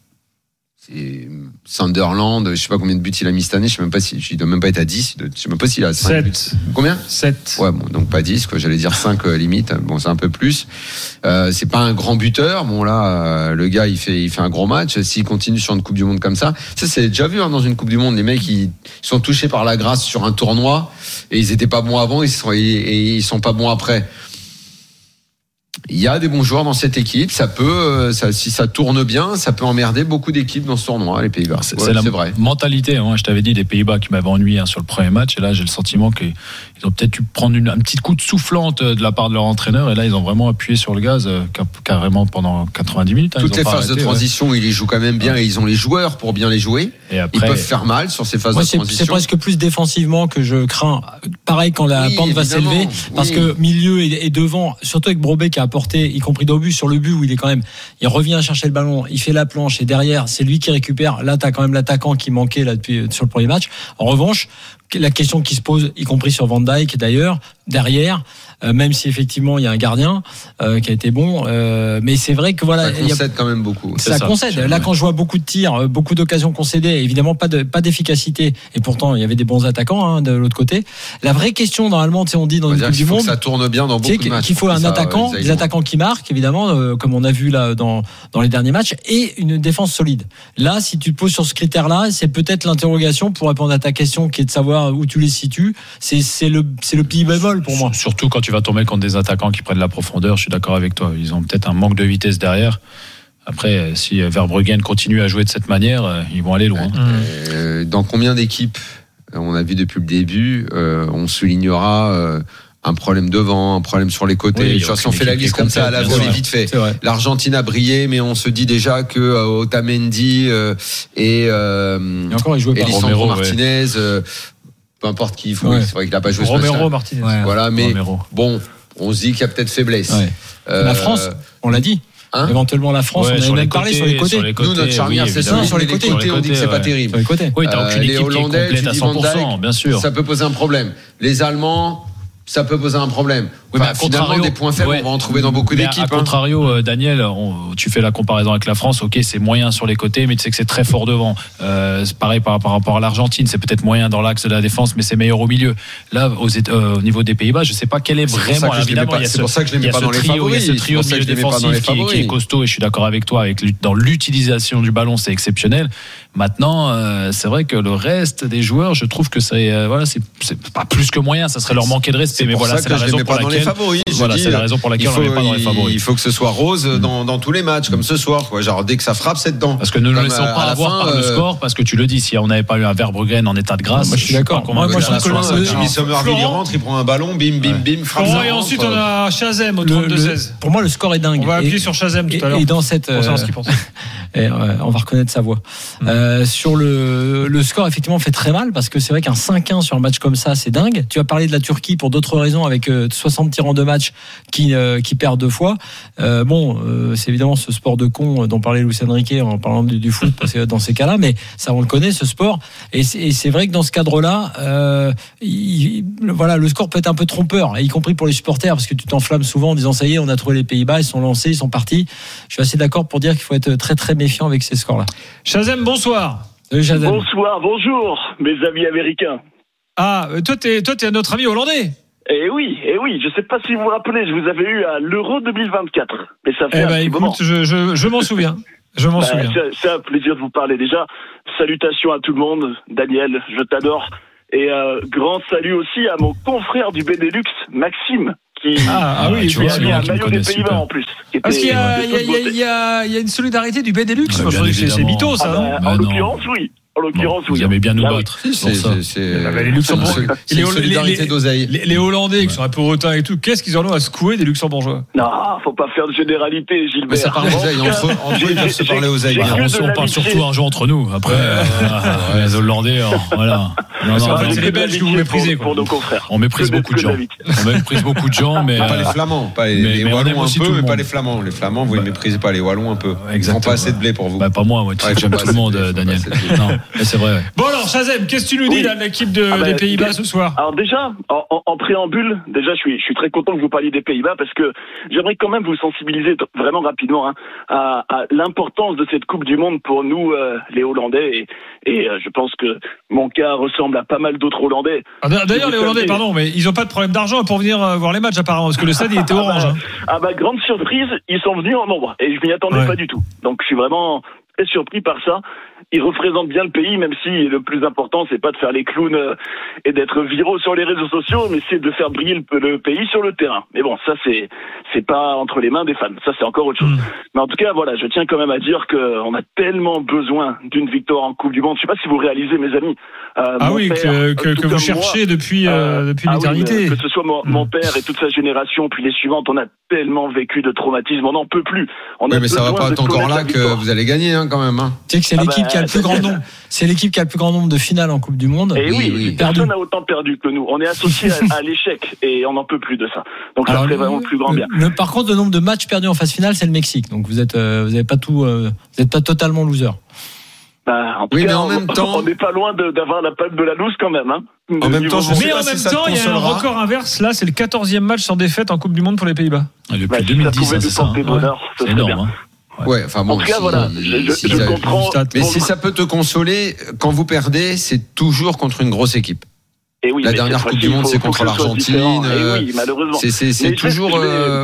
c'est Sunderland, je sais pas combien de buts il a mis cette année, je sais même pas il doit même pas être à 10, je sais même pas s'il a 5 buts. Combien? 7. Ouais, donc pas 10, j'allais dire 5 limite. C'est un peu plus. C'est pas un grand buteur. Le gars, il fait un gros match. S'il continue sur une Coupe du Monde comme ça, c'est déjà vu, dans une Coupe du Monde, les mecs, ils sont touchés par la grâce sur un tournoi et ils étaient pas bons avant, ils sont pas bons après. Il y a des bons joueurs dans cette équipe. Ça peut, si ça tourne bien, ça peut emmerder beaucoup d'équipes dans ce tournoi, les Pays-Bas. C'est la vrai. Mentalité. Je t'avais dit des Pays-Bas qui m'avaient ennuyé sur le premier match. Et là, j'ai le sentiment qu'ils ont peut-être dû prendre un petit coup de soufflante de la part de leur entraîneur. Et là, ils ont vraiment appuyé sur le gaz carrément pendant 90 minutes. Toutes les phases de transition, ils les jouent quand même bien et ils ont les joueurs pour bien les jouer. Et après, ils peuvent faire mal sur ces phases de transition. C'est presque plus défensivement que je crains. Pareil quand la pente va s'élever, parce que milieu et devant, surtout avec Brobbey qui a apporté, y compris au but, sur le but où il revient chercher le ballon, il fait la planche et derrière c'est lui qui récupère. Là t'as quand même l'attaquant qui manquait là depuis sur le premier match. En revanche, la question qui se pose, y compris sur Van Dijk d'ailleurs, derrière, même si effectivement il y a un gardien qui a été bon, mais c'est vrai que ça concède quand même beaucoup. Ça concède. Là, quand je vois beaucoup de tirs, beaucoup d'occasions concédées, évidemment pas d'efficacité, et pourtant il y avait des bons attaquants de l'autre côté. La vraie question normalement, on dit dans une Coupe du Monde, ça tourne bien dans beaucoup de matchs. Qu'il faut un attaquant, des attaquants qui marquent évidemment, comme on a vu là dans les derniers matchs, et une défense solide. Là, si tu te poses sur ce critère-là, c'est peut-être l'interrogation pour répondre à ta question, qui est de savoir où tu les situes. C'est le petit bémol pour moi. Surtout quand tu vas tomber contre des attaquants qui prennent la profondeur, je suis d'accord avec toi. Ils ont peut-être un manque de vitesse derrière. Après, si Verbruggen continue à jouer de cette manière, ils vont aller loin. Dans combien d'équipes, on a vu depuis le début, on soulignera un problème devant, un problème sur les côtés. Si on fait la liste comme ça à la volée vite fait. L'Argentine a brillé, mais on se dit déjà que Otamendi et encore, il jouait pas. Lisandro Martinez, peu importe qui il faut. C'est vrai qu'il n'a pas joué ce match-là. Romero Martinez. Voilà, mais bon, on se dit qu'il y a peut-être faiblesse. La France, on l'a dit. Éventuellement la France, on a même parlé sur les côtés. Nous, notre charnière, c'est ça. Sur les côtés, on dit que c'est pas terrible. Sur les côtés. Oui, t'as aucune équipe qui est complète à 100%, bien sûr. Ça peut poser un problème. Les Allemands, ça peut poser un problème. Finalement, des points faibles, on va en trouver dans beaucoup d'équipes. À contrario, Daniel, tu fais la comparaison avec la France. Ok, c'est moyen sur les côtés, mais tu sais que c'est très fort devant. C'est pareil par rapport à l'Argentine. C'est peut-être moyen dans l'axe de la défense, mais c'est meilleur au milieu. Là, au niveau des Pays-Bas, je sais pas quel est vraiment. Évidemment, c'est pour ça que je les mets pas dans les favoris. Il y a ce trio de milieu défensif qui est costaud, et je suis d'accord avec toi. Dans l'utilisation du ballon, c'est exceptionnel. Maintenant, c'est vrai que le reste des joueurs, je trouve que c'est pas plus que moyen. Ça serait leur manquer de respect. Mais voilà, c'est la raison pour laquelle. C'est la raison pour laquelle on ne met pas dans les favoris. Il faut que ce soit rose dans tous les matchs, comme ce soir. Genre, dès que ça frappe, c'est dedans. Parce que ne nous laissons pas avoir par le score, parce que tu le dis, si on n'avait pas eu un Verbruggen en état de grâce, moi je suis d'accord. Moi je trouve que Jimmy Somerville, il rentre, il prend un ballon, bim, frappe. Et ensuite, on a Chazem au 32-16. Pour moi, le score est dingue. On va appuyer sur Chazem tout à l'heure. Et dans cette. Pour savoir ce qu'il pense. On va reconnaître sa voix. Sur le score, effectivement, fait très mal, parce que c'est vrai qu'un 5-1 sur un match comme ça, c'est dingue. Tu as parlé de la Turquie pour d'autres raisons, avec 60 tirs en 2 matchs qui perdent 2 fois. C'est évidemment ce sport de con dont parlait Luis Enrique en parlant du foot, parce que dans ces cas-là, mais ça, on le connaît, ce sport. Et c'est vrai que dans ce cadre-là, le score peut être un peu trompeur, y compris pour les supporters, parce que tu t'enflammes souvent en disant ça y est, on a trouvé les Pays-Bas, ils sont lancés, ils sont partis. Je suis assez d'accord pour dire qu'il faut être très très méfiant avec ces scores-là. Shazam, bonsoir. Salut Shazam. Bonsoir, bonjour, mes amis américains. Ah, toi, t'es notre ami hollandais. Eh oui, je sais pas si vous vous rappelez, je vous avais eu à l'Euro 2024. Mais ça fait un petit moment. Je m'en souviens. C'est un plaisir de vous parler déjà. Salutations à tout le monde. Daniel, je t'adore. Et grand salut aussi à mon confrère du Benelux, Maxime. Qui a mis un maillot des Pays-Bas en plus. Parce qu'il y a une solidarité du Benelux. C'est mytho, ça. En l'occurrence, oui. Vous aimez bien nous battre. Les Luxembourgeois. Les Hollandais qui sont un peu hautains et tout, qu'est-ce qu'ils en ont à secouer des Luxembourgeois? Non, faut pas faire de généralité, Gilbert. Mais ça parle d'oseille. Entre eux, ils peuvent se parler oseille. On parle surtout un jeu entre nous. Après, les Hollandais, voilà. C'est les Belges que vous méprisez. Pour nos confrères. On méprise beaucoup de gens. Mais pas les Flamands, pas les Wallons un peu, mais pas les Flamands. Les Flamands, vous ne méprisez pas les Wallons un peu. Ils n'ont pas assez de blé pour vous. Pas moi, j'aime tout le monde, Daniel. Non, c'est vrai. Bon alors, Shazam, qu'est-ce que tu nous dis là de l'équipe des Pays-Bas ce soir? Alors déjà, en préambule, je suis très content que vous parliez des Pays-Bas parce que j'aimerais quand même vous sensibiliser vraiment rapidement à l'importance de cette Coupe du Monde pour nous, les Hollandais. Et je pense que mon cas ressemble à pas mal d'autres Hollandais. D'ailleurs, les Hollandais, mais ils n'ont pas de problème d'argent pour venir voir les matchs apparemment, parce que le stade il était orange. Grande surprise, ils sont venus en nombre et je m'y attendais pas du tout. Donc je suis vraiment très surpris par ça. Ils représentent bien le pays, même si le plus important, c'est pas de faire les clowns et d'être viraux sur les réseaux sociaux, mais c'est de faire briller le pays sur le terrain. Mais bon, ça c'est pas entre les mains des fans. Ça c'est encore autre chose. Mais en tout cas, voilà, je tiens quand même à dire qu'on a tellement besoin d'une victoire en Coupe du Monde. Je sais pas si vous réalisez, mes amis. Que vous cherchez depuis l'éternité. Que ce soit mon père et toute sa génération, puis les suivantes, on a tellement vécu de traumatismes, on n'en peut plus. Mais ça va pas être encore là que vous allez gagner quand même. Tu sais que c'est l'équipe qui a le plus grand nombre. C'est l'équipe qui a le plus grand nombre de finales en Coupe du Monde. Et oui, personne n'a autant perdu que nous. On est associé à l'échec et on n'en peut plus de ça. Donc ça serait vraiment le plus grand bien. Par contre, le nombre de matchs perdus en phase finale, c'est le Mexique. Donc vous n'êtes pas totalement loser. En même temps, on n'est pas loin d'avoir la palme de la loose quand même. En même temps, il y a un record inverse. Là, c'est le 14e match sans défaite en Coupe du Monde pour les Pays-Bas. Depuis 2010, c'est ça. C'est énorme. Ouais, enfin bon. En tout cas, voilà, je comprends. Mais si ça peut te consoler, quand vous perdez, c'est toujours contre une grosse équipe. Et oui, la dernière Coupe du Monde, c'est contre l'Argentine. Oui, malheureusement. C'est toujours.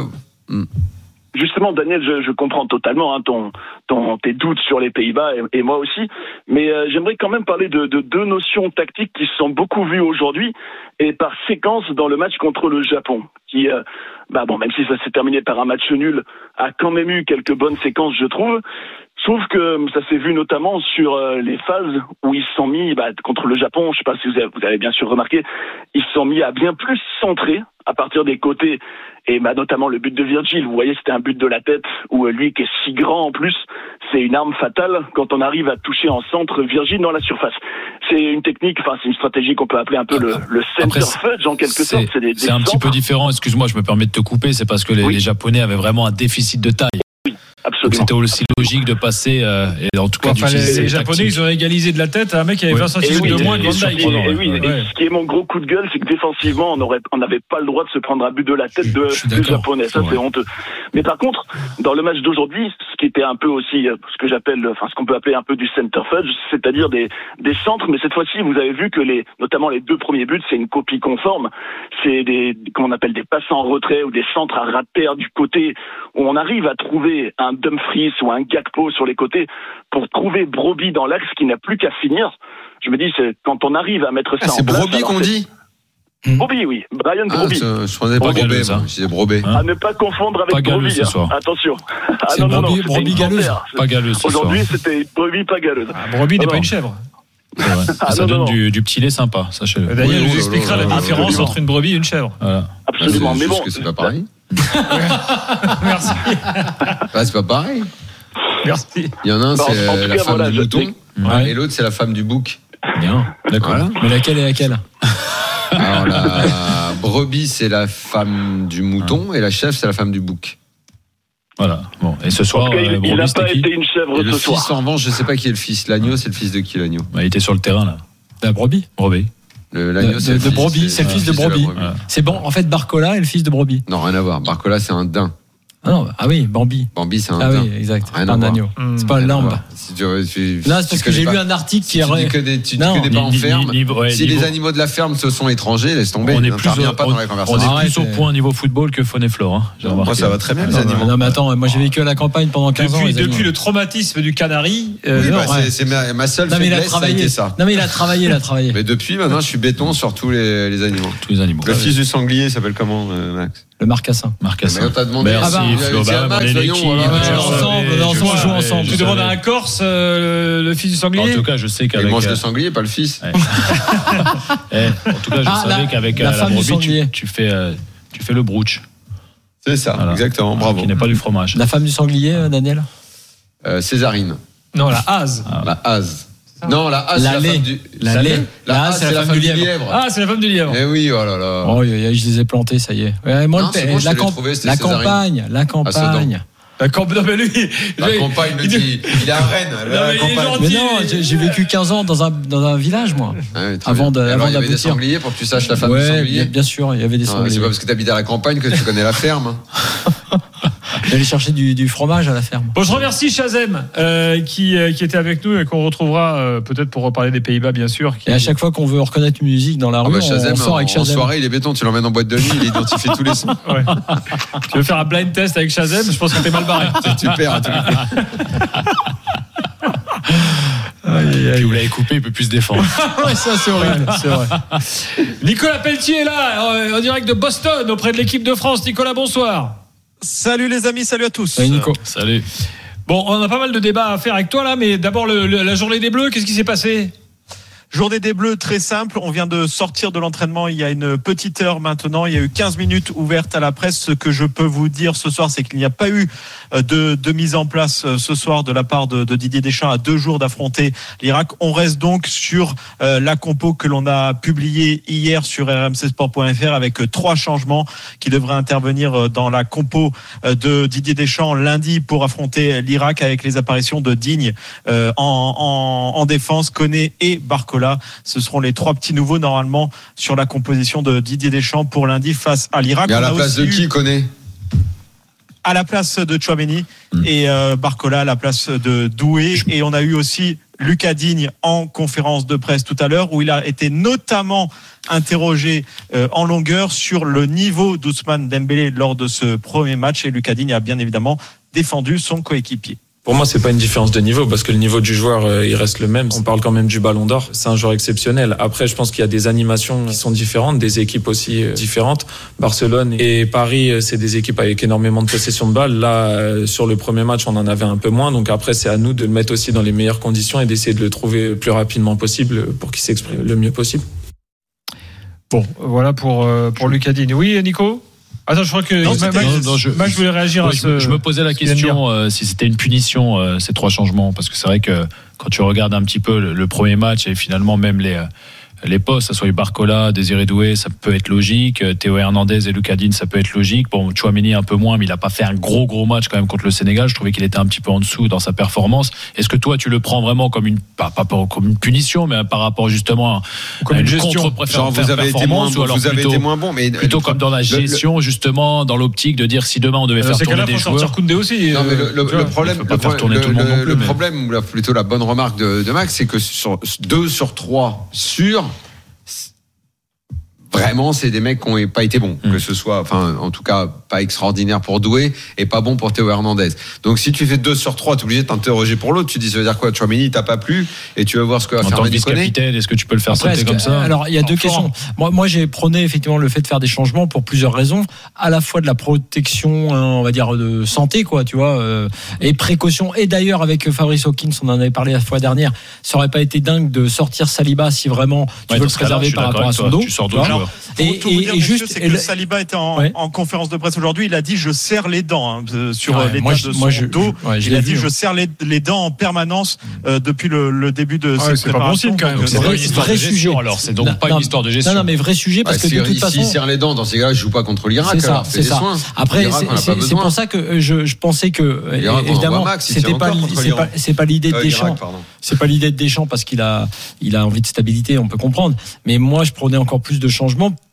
Justement, Daniel, je comprends totalement tes doutes sur les Pays-Bas et moi aussi, mais j'aimerais quand même parler de deux notions tactiques qui se sont beaucoup vues aujourd'hui et par séquence dans le match contre le Japon, qui, même si ça s'est terminé par un match nul, a quand même eu quelques bonnes séquences, je trouve. Sauf que ça s'est vu notamment sur les phases où ils se sont mis contre le Japon. Je sais pas si vous avez bien sûr remarqué, ils se sont mis à bien plus centrer à partir des côtés. Et notamment le but de Virgil, vous voyez, c'était un but de la tête où lui qui est si grand en plus, c'est une arme fatale quand on arrive à toucher en centre Virgil dans la surface. C'est une technique, c'est une stratégie qu'on peut appeler un peu le center fudge en quelque sorte. C'est un petit peu différent, excuse-moi, je me permets de te couper, c'est parce que les Japonais avaient vraiment un déficit de taille. Absolument. Donc c'était aussi logique de passer et en tout cas les Japonais ils ont égalisé de la tête à un mec qui avait 20 cm de moins que Van Dijk. Et ce qui est mon gros coup de gueule, c'est que défensivement on n'avait pas le droit de se prendre un but de la tête de Japonais. Ça c'est honteux. Mais par contre, dans le match d'aujourd'hui, ce qui était un peu aussi ce qu'on peut appeler un peu du center fudge, c'est-à-dire des centres, mais cette fois-ci vous avez vu que notamment les deux premiers buts, c'est une copie conforme. C'est qu'on appelle des passes en retrait ou des centres à ras de terre du côté où on arrive à trouver un Dumfries ou un Gakpo sur les côtés pour trouver Brobbey dans l'axe qui n'a plus qu'à finir. Je me dis, quand on arrive à mettre ça en place... C'est Brobbey qu'on dit Brobbey, oui. Brian Brobbey. Je prenais pas Brobbey, moi. Je disais Brobbey. À ne pas confondre avec Brobbey. Attention. Non, Brobbey galeuse. Pas galeuse. Aujourd'hui, c'était Brobbey pas galeuse. Brobbey n'est pas une chèvre. Ça donne du petit lait sympa, sachez-le. Daniel nous expliquera la différence entre une brebis et une chèvre. Absolument. Mais bon, c'est pas pareil. Merci. C'est pas pareil. Merci. Il y en a un, c'est la femme du mouton, et l'autre, c'est la femme du bouc. Bien, d'accord. Voilà. Mais laquelle est laquelle? Alors, la brebis, c'est la femme du mouton, et la chèvre, c'est la femme du bouc. Voilà. Bon. Et ce soir, il n'a pas été une chèvre ce soir. Fils, en revanche, je ne sais pas qui est le fils. L'agneau, c'est le fils de qui, l'agneau? Il était sur le terrain, là. La brebis. L'agneau, c'est de Brobbey, c'est le fils de Brobbey. C'est bon, en fait, Barcola est le fils de Brobbey. Non, rien à voir. Barcola, c'est un daim. Ah oui, Bambi. Bambi, c'est un Ah oui, exact. Un agneau. C'est pas un lambe. Là, c'est parce que j'ai lu un article qui tu connais pas en ferme. Si les animaux de la ferme se sont étrangers, laisse tomber. On n'intervient pas dans la conversation. On est plus au point niveau football que faune et flore. Moi, ça va très bien, les animaux. Non, mais attends, moi j'ai vécu à la campagne pendant 15 ans. Depuis le traumatisme du canari. C'est ma seule faiblesse, ça a été ça. Non, mais il a travaillé. Mais depuis, maintenant, je suis béton sur tous les animaux. Tous les animaux. Le fils du sanglier s'appelle comment, Max? Le Marcassin. Mais on t'a demandé. Merci, Flo. On joue ensemble. Tu demandes à un Corse, le fils du sanglier. En tout cas, je sais qu'avec. Il mange le sanglier, pas le fils. En tout cas, je savais qu'avec la brebis, tu fais le brooch. C'est ça, exactement. Bravo. Qui n'est pas du fromage. La femme du sanglier, Daniel. Césarine. Non, la hase. La hase. Non, la hase, c'est la femme du... La hase, c'est la femme du lièvre. Ah, c'est la femme du lièvre. Eh oui, oh là là. Oh, je les ai plantés, ça y est. Moi, la campagne. Non, mais lui. La campagne, il est à Rennes. Mais non, j'ai vécu 15 ans dans un village, moi. Avant d'aboutir. Il y avait des sangliers pour que tu saches la femme du sanglier. Bien sûr, il y avait des sangliers. C'est pas parce que tu habites à la campagne que tu connais la ferme. J'allais chercher du fromage à la ferme. Bon, je remercie Shazem qui était avec nous et qu'on retrouvera peut-être pour reparler des Pays-Bas, bien sûr. Et à chaque fois qu'on veut reconnaître une musique dans la rue, Shazem, on sort avec Shazem. En soirée, il est béton, tu l'emmènes en boîte de nuit, il identifie tous les sons. Ouais. Tu veux faire un blind test avec Shazem? Je pense que t'es mal barré. Tu perds. Puis vous l'avez coupé, il peut plus se défendre. Ouais, ça c'est horrible, c'est vrai. Nicolas Pelletier est là, en direct de Boston, auprès de l'équipe de France. Nicolas, bonsoir. Salut les amis, salut à tous. Salut Nico. Salut. Bon, on a pas mal de débats à faire avec toi là, mais d'abord la journée des Bleus, qu'est-ce qui s'est passé? Journée des Bleus très simple, on vient de sortir de l'entraînement il y a une petite heure maintenant, il y a eu 15 minutes ouvertes à la presse. Ce que je peux vous dire ce soir, c'est qu'il n'y a pas eu de mise en place ce soir de la part de Didier Deschamps à 2 jours d'affronter l'Irak. On reste donc sur la compo que l'on a publiée hier sur rmcsport.fr avec 3 changements qui devraient intervenir dans la compo de Didier Deschamps lundi pour affronter l'Irak, avec les apparitions de Digne en défense, Koné et Barcola. Ce seront les 3 petits nouveaux normalement sur la composition de Didier Deschamps pour lundi face à l'Irak. Et à la place de qui, Koné? À la place de Tchouaméni et Barcola à la place de Doué. Et on a eu aussi Lucas Digne en conférence de presse tout à l'heure, où il a été notamment interrogé en longueur sur le niveau d'Ousmane Dembélé lors de ce premier match. Et Lucas Digne a bien évidemment défendu son coéquipier. Pour moi, c'est pas une différence de niveau, parce que le niveau du joueur, il reste le même. On parle quand même du Ballon d'Or. C'est un joueur exceptionnel. Après, je pense qu'il y a des animations qui sont différentes, des équipes aussi différentes. Barcelone et Paris, c'est des équipes avec énormément de possession de balle. Là, sur le premier match, on en avait un peu moins. Donc après, c'est à nous de le mettre aussi dans les meilleures conditions et d'essayer de le trouver le plus rapidement possible pour qu'il s'exprime le mieux possible. Bon, voilà pour Lucas Digne. Oui, Nico? Attends, je crois que Max voulais réagir à ce... Je me posais la question si c'était une punition, ces 3 changements, parce que c'est vrai que quand tu regardes un petit peu le premier match et finalement même les postes, ça soit Barcola, Désiré Doué, ça peut être logique. Théo Hernandez et Lucas Digne, ça peut être logique. Bon, Tchouaméni un peu moins, mais il a pas fait un gros match quand même contre le Sénégal. Je trouvais qu'il était un petit peu en dessous dans sa performance. Est-ce que toi, tu le prends vraiment comme pas comme une punition, mais par rapport justement comme une gestion, genre vous avez été moins bon, mais plutôt comme dans la gestion, justement, dans l'optique de dire si demain on devait faire tourner des joueurs. Koundé aussi. Non, mais le problème, ou plutôt la bonne remarque de Max, c'est que sur 2 sur 3 vraiment, c'est des mecs qui n'ont pas été bons, que ce soit, enfin, en tout cas, pas extraordinaire pour Doué et pas bon pour Théo Hernandez. Donc, si tu fais 2 sur 3, t'es obligé de t'interroger pour l'autre. Tu dis, ça veut dire quoi? Tchouaméni, t'as pas plu et tu vas voir ce que va faire Manu Koné. Capitaine, est-ce que tu peux le faire sauter comme ça? Alors, il y a 2 questions. Moi, j'ai prôné effectivement le fait de faire des changements pour plusieurs raisons. À la fois de la protection, on va dire, de santé, quoi, tu vois, et précaution. Et d'ailleurs, avec Fabrice Hawkins, on en avait parlé la fois dernière, ça aurait pas été dingue de sortir Saliba si vraiment tu veux le préserver par rapport à son dos. Tu sors d'autres joueurs. Et juste, c'est que Saliba était en conférence de presse aujourd'hui. Il a dit je serre les dents sur l'état de son dos. Il a dit je serre les dents en permanence depuis le début de cette c'est préparation. C'est pas bon signe quand même. C'est pas une histoire de gestion. Alors c'est donc pas une histoire de gestion. Non, mais vrai sujet parce que de toute façon, s'il serre les dents dans ces cas-là, je joue pas contre l'Irak. C'est ça. Après, c'est pour ça que je pensais que évidemment c'est pas l'idée de Deschamps. C'est pas l'idée de Deschamps parce qu'il a envie de stabilité, on peut comprendre. Mais moi, je prenais encore plus de changements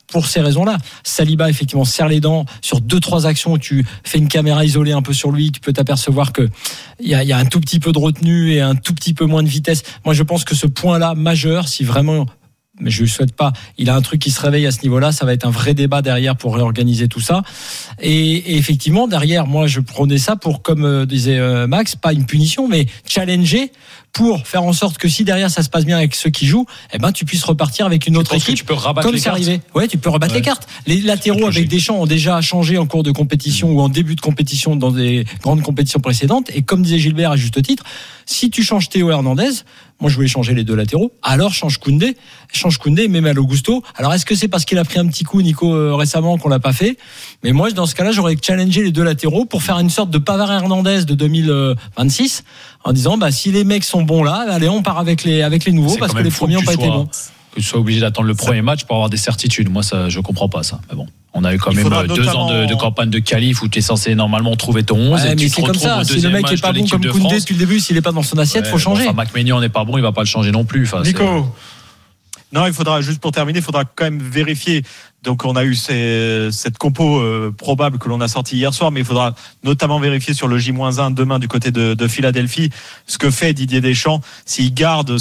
pour ces raisons-là. Saliba, effectivement, serre les dents sur 2-3 actions où tu fais une caméra isolée un peu sur lui, tu peux t'apercevoir que il y a un tout petit peu de retenue et un tout petit peu moins de vitesse. Moi, je pense que ce point-là, majeur, si vraiment, mais je ne le souhaite pas, il a un truc qui se réveille à ce niveau-là, ça va être un vrai débat derrière pour réorganiser tout ça. Et effectivement, derrière, moi, je prenais ça pour, comme disait Max, pas une punition, mais challenger pour faire en sorte que si derrière ça se passe bien avec ceux qui jouent, tu puisses repartir avec une autre équipe. Tu peux rabattre comme les c'est cartes. arrivé. Ouais, tu peux rabattre les cartes. Les latéraux avec Deschamps ont déjà changé en cours de compétition ou en début de compétition dans des grandes compétitions précédentes. Et comme disait Gilbert à juste titre, si tu changes Théo Hernandez, moi je voulais changer les 2 latéraux, alors change Koundé, mais Malo Gusto. Alors est-ce que c'est parce qu'il a pris un petit coup, Nico, récemment qu'on l'a pas fait? Mais moi, dans ce cas-là, j'aurais challengé les 2 latéraux pour faire une sorte de Pavard Hernandez de 2026 en disant, si les mecs sont bons là, allez, on part avec les nouveaux, c'est parce que les premiers n'ont pas été bons. Que tu sois obligé d'attendre le premier match pour avoir des certitudes. Moi, ça, je comprends pas ça. Mais bon. On a eu quand même 2 ans de campagne de qualif où tu es censé normalement trouver ton 11. Ouais, mais c'est comme ça. Si le mec est pas bon comme Koundé depuis le début, s'il est pas dans son assiette, faut changer. McMaignan n'est pas bon, il va pas le changer non plus. Nico. Non, il faudra, juste pour terminer, il faudra quand même vérifier. Donc, on a eu cette compo probable que l'on a sortie hier soir, mais il faudra notamment vérifier sur le J-1 demain du côté de Philadelphie ce que fait Didier Deschamps, s'il garde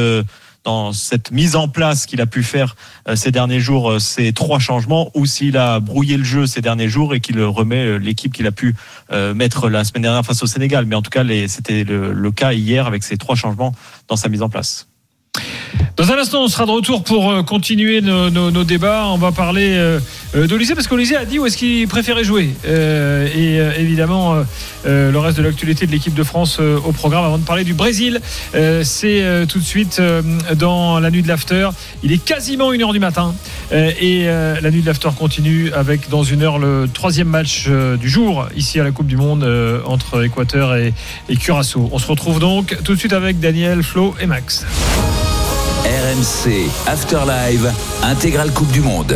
dans cette mise en place qu'il a pu faire ces derniers jours, ces 3 changements, ou s'il a brouillé le jeu ces derniers jours et qu'il remet l'équipe qu'il a pu mettre la semaine dernière face au Sénégal. Mais en tout cas, c'était le cas hier avec ces 3 changements dans sa mise en place. Dans un instant, on sera de retour pour continuer nos débats. On va parler d'Olysée, parce qu'Olysée a dit où est-ce qu'il préférait jouer. Et évidemment, le reste de l'actualité de l'équipe de France au programme. Avant de parler du Brésil, c'est tout de suite dans la nuit de l'after. Il est quasiment 1h du matin. Et la nuit de l'after continue avec, dans 1 heure, le 3e match du jour, ici à la Coupe du Monde, entre Équateur et Curaçao. On se retrouve donc tout de suite avec Daniel, Flo et Max. RMC After Live, intégrale Coupe du Monde.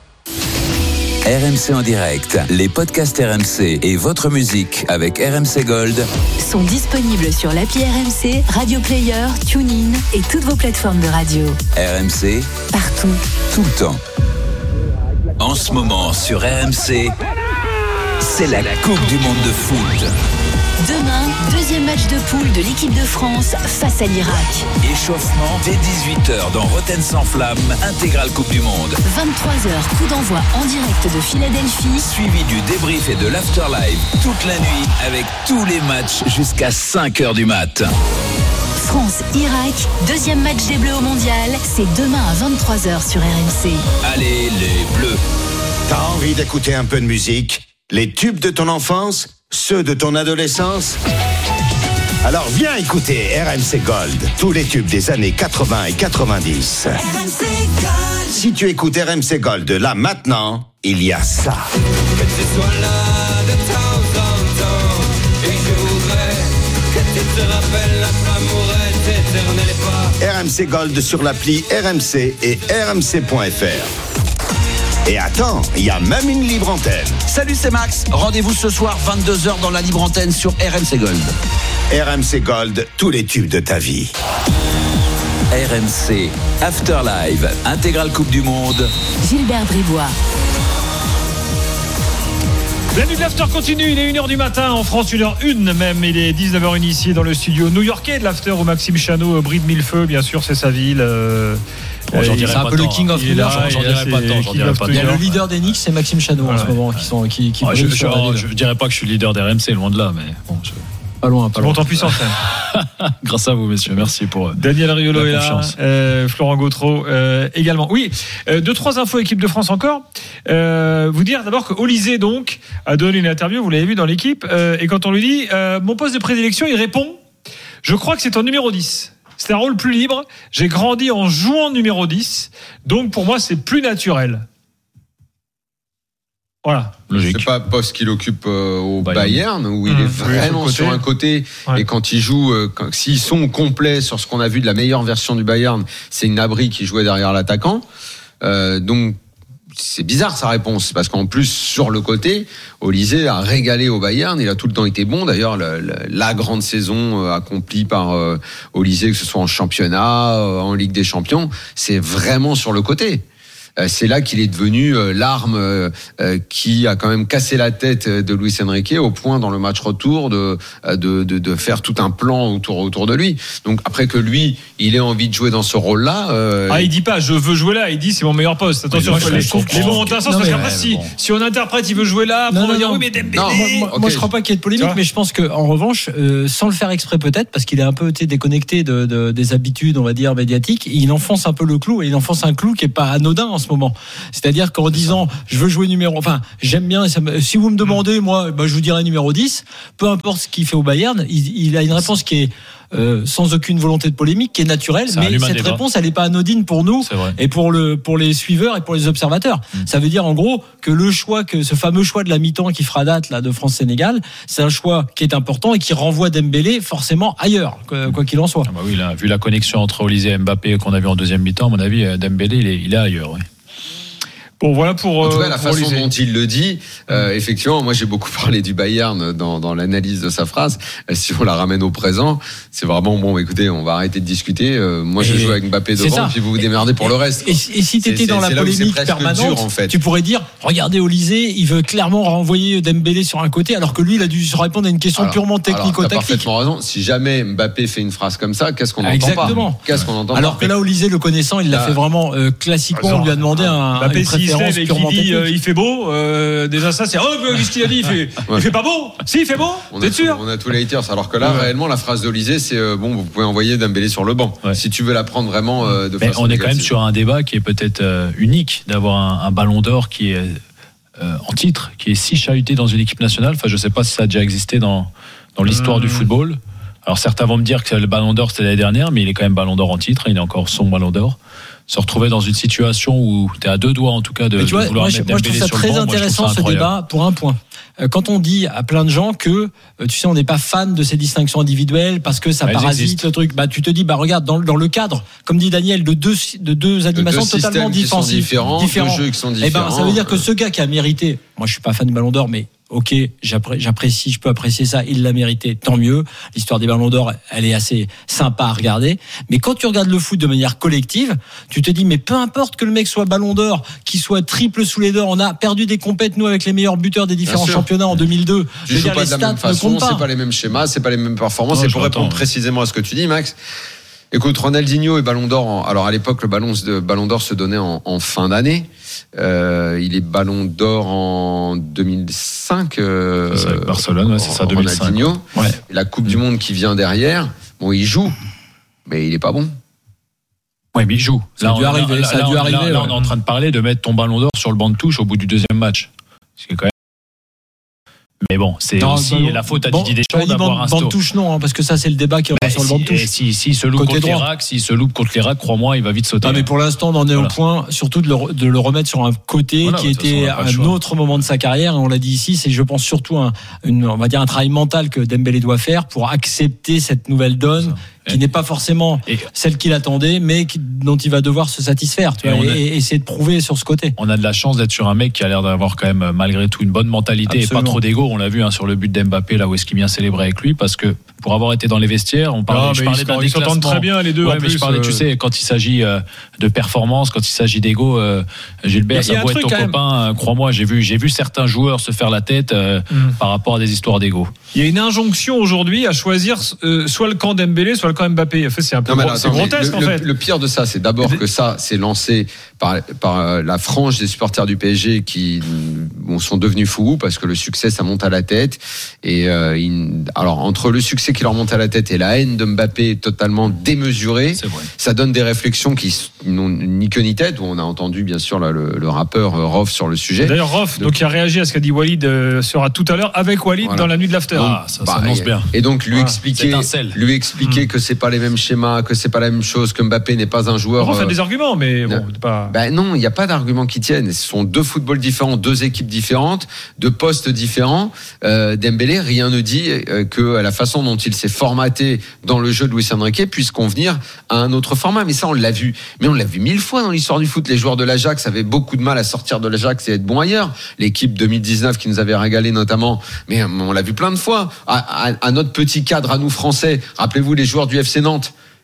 RMC en direct, les podcasts RMC et votre musique avec RMC Gold sont disponibles sur l'appli RMC, Radio Player, TuneIn et toutes vos plateformes de radio. RMC, partout, tout le temps. En ce moment sur RMC, c'est la Coupe du Monde de foot. Demain, 2e match de poule de l'équipe de France face à l'Irak. Échauffement dès 18h dans Rotten sans flamme, intégrale Coupe du Monde. 23h, coup d'envoi en direct de Philadelphie. Suivi du débrief et de l'afterlive toute la nuit avec tous les matchs jusqu'à 5h du mat. France-Irak, 2e match des Bleus au Mondial. C'est demain à 23h sur RMC. Allez les Bleus. T'as envie d'écouter un peu de musique? Les tubes de ton enfance? Ceux de ton adolescence? Alors viens écouter RMC Gold, tous les tubes des années 80 et 90. RMC Gold. Si tu écoutes RMC Gold là maintenant, il y a ça. Que tu sois là de temps en temps, et je voudrais que tu te rappelles notre amour est éternel et pas. RMC Gold sur l'appli RMC et rmc.fr. Et attends, il y a même une libre antenne. Salut, c'est Max. Rendez-vous ce soir 22h dans la libre antenne sur RMC Gold. RMC Gold, tous les tubes de ta vie. RMC After Live, intégrale Coupe du Monde. Gilbert Bribois. La nuit de l'after continue, il est 1h du matin en France, 1h01 même, il est 19h01 ici dans le studio new-yorkais de l'after où Maxime Chanot bride mille-feux, bien sûr c'est sa ville. C'est un peu le King of New York. J'en dirais pas tant. Il y a le leader des Knicks, c'est Maxime Chanot en ce moment qui je dirais pas que je suis le leader des RMC, loin de là, mais bon. Pas loin. Monte en puissance. Grâce à vous, messieurs. Merci pour Daniel Riolo est là, Florent Gautreau également. Oui, 2-3 infos équipe de France encore. Vous dire d'abord que Olysée donc a donné une interview, vous l'avez vu dans l'équipe, et quand on lui dit mon poste de prédilection, il répond je crois que c'est en numéro 10. C'est un rôle plus libre. J'ai grandi en jouant numéro 10, donc pour moi c'est plus naturel. Voilà. Logique. C'est pas poste qu'il occupe au Bayern où il est vraiment sur un côté, et quand il joue, s'ils sont complets sur ce qu'on a vu de la meilleure version du Bayern, c'est Gnabry qui jouait derrière l'attaquant. Donc c'est bizarre sa réponse, parce qu'en plus sur le côté, Olysée a régalé au Bayern, il a tout le temps été bon. D'ailleurs la grande saison accomplie par Olysée, que ce soit en championnat, en Ligue des Champions, c'est vraiment sur le côté. c'est là qu'il est devenu l'arme qui a quand même cassé la tête de Luis Enrique au point dans le match retour de faire tout un plan autour de lui. Donc après que lui, il ait envie de jouer dans ce rôle-là. Il dit pas je veux jouer là, il dit c'est mon meilleur poste. Attention, mais bon, dans un sens, parce qu'après si on interprète il veut jouer là, on va dire oui mais Dembélé. Moi je crois pas qu'il y ait de polémique, mais je pense que en revanche, sans le faire exprès peut-être, parce qu'il est un peu déconnecté des habitudes, on va dire médiatiques, il enfonce un peu le clou, et il enfonce un clou qui est pas anodin en ce moment. C'est-à-dire qu'en disant je veux jouer j'aime bien, si vous me demandez, moi je vous dirais numéro 10, peu importe ce qu'il fait au Bayern, il a une réponse qui est sans aucune volonté de polémique, qui est naturelle, mais cette réponse elle n'est pas anodine pour nous et pour les suiveurs et pour les observateurs. Ça veut dire en gros que ce fameux choix de la mi-temps qui fera date là de France-Sénégal, c'est un choix qui est important et qui renvoie Dembélé forcément ailleurs, quoi qu'il en soit. Oui, là, vu la connexion entre Olysée et Mbappé qu'on a vu en deuxième mi-temps, à mon avis Dembélé il est ailleurs. Oui. Bon, voilà pour. En tout cas, la façon dont il le dit, effectivement, moi j'ai beaucoup parlé du Bayern dans l'analyse de sa phrase. Si on la ramène au présent, c'est vraiment bon. Écoutez, on va arrêter de discuter. Moi, je joue avec Mbappé devant, puis vous vous démerdez pour le reste. Et si t'étais dans la polémique permanente, dur, en fait. Tu pourrais dire, regardez Olysée, il veut clairement renvoyer Dembélé sur un côté, alors que lui, il a dû se répondre à une question purement technico-tactique. T'as parfaitement raison. Si jamais Mbappé fait une phrase comme ça, qu'est-ce qu'on n'entend pas ? Qu'est-ce qu'on entend ? Alors que là, Olysée, le connaissant, il l'a fait vraiment classiquement. On lui a demandé une préférence purement technique. Il fait beau, déjà ça c'est qu'est-ce qu'il a dit, il fait pas beau. Si, il fait beau, t'es sûr? On a tous les haters, alors que là réellement la phrase d'Olysée c'est vous pouvez envoyer Dembélé sur le banc si tu veux la prendre vraiment de façon on est quand même sur un débat qui est peut-être unique d'avoir un ballon d'or qui est en titre, qui est si chahuté dans une équipe nationale. Enfin, je sais pas si ça a déjà existé dans l'histoire du football. Alors certains vont me dire que le ballon d'or c'était l'année dernière, mais il est quand même ballon d'or en titre, il est encore son ballon d'or. Se retrouver dans une situation où tu es à deux doigts en tout cas de vouloir mettre Dembélé sur le banc. Moi je trouve ça très intéressant ce débat pour un point. Quand on dit à plein de gens que tu sais on n'est pas fan de ces distinctions individuelles parce que ça parasite le truc, tu te dis regarde dans le cadre, comme dit Daniel, de deux animations totalement différentes, deux jeux qui sont différents. Ça veut dire que ce gars qui a mérité, moi je suis pas fan du Ballon d'Or, mais ok, j'apprécie, je peux apprécier ça, il l'a mérité, tant mieux. L'histoire des Ballons d'Or, elle est assez sympa à regarder. Mais quand tu regardes le foot de manière collective, tu te dis, mais peu importe que le mec soit Ballon d'Or, qu'il soit triple sous les deux, on a perdu des compètes, nous, avec les meilleurs buteurs des différents championnats en 2002. Tu joues pas de la même façon, c'est pas les mêmes schémas, c'est pas les mêmes performances. Et pour répondre précisément à ce que tu dis, Max, écoute, Ronaldinho et Ballon d'Or, alors à l'époque, le Ballon d'Or se donnait en fin d'année. Il est Ballon d'Or en 2005. C'est avec Barcelone, c'est ça, 2005. Ronaldinho. Ouais. La Coupe du Monde qui vient derrière, il joue, mais il est pas bon. Oui, mais il joue. Ça a dû arriver. Là, on est en train de parler de mettre ton Ballon d'Or sur le banc de touche au bout du deuxième match. C'est quand même. Mais bon, c'est aussi la faute à Didier Deschamps d'avoir banc de touche, non, parce que ça, c'est le débat qui est sur le banc de touche. S'il se loupe contre les racks, crois-moi, il va vite sauter. Mais pour l'instant, on en est au point, surtout de le remettre sur un côté qui était un autre moment de sa carrière. Et on l'a dit ici, c'est, je pense, surtout on va dire un travail mental que Dembélé doit faire pour accepter cette nouvelle donne. Qui n'est pas forcément celle qu'il attendait, mais dont il va devoir se satisfaire, et essayer de prouver sur ce côté. On a de la chance d'être sur un mec qui a l'air d'avoir quand même, malgré tout, une bonne mentalité. Absolument. Et pas trop d'ego. On l'a vu sur le but d'Mbappé, là où est-ce qu'il vient célébrer avec lui, parce que pour avoir été dans les vestiaires, je parlais d'un déclassement. Ils s'entendent très bien les deux. Ouais, mais je parlais, tu sais, quand il s'agit de performance, quand il s'agit d'ego, Gilbert, ça doit être ton copain. Crois-moi, j'ai vu certains joueurs se faire la tête par rapport à des histoires d'ego. Il y a une injonction aujourd'hui à choisir soit le camp Dembélé, soit le camp Mbappé. En fait, c'est un peu grotesque, en fait. Le pire de ça, c'est d'abord que ça, c'est lancé par la frange des supporters du PSG qui sont devenus fous parce que le succès, ça monte à la tête. Et alors, entre le succès qui leur monte à la tête et la haine de Mbappé totalement démesurée, ça donne des réflexions qui n'ont ni queue ni tête. Où on a entendu, bien sûr, le rappeur Rof sur le sujet. D'ailleurs, Rof, donc, il a réagi à ce qu'a dit Walid, sera tout à l'heure avec Walid dans la nuit de l'after. Ça annonce bien. Et donc, lui expliquer que c'est pas les mêmes schémas, que c'est pas la même chose, que Mbappé n'est pas un joueur. Rof a des arguments, mais bon, pas. Non, il n'y a pas d'arguments qui tiennent. Ce sont deux footballs différents, deux équipes différentes, deux postes différents. Dembélé, rien ne dit que la façon dont il s'est formaté dans le jeu de Luis Enrique puisse convenir à un autre format. Mais ça, on l'a vu. Mais on l'a vu 1000 fois dans l'histoire du foot. Les joueurs de l'Ajax avaient beaucoup de mal à sortir de l'Ajax et être bons ailleurs. L'équipe 2019 qui nous avait régalé notamment. Mais on l'a vu plein de fois. À notre petit cadre, à nous Français, rappelez-vous les joueurs du FC Nantes.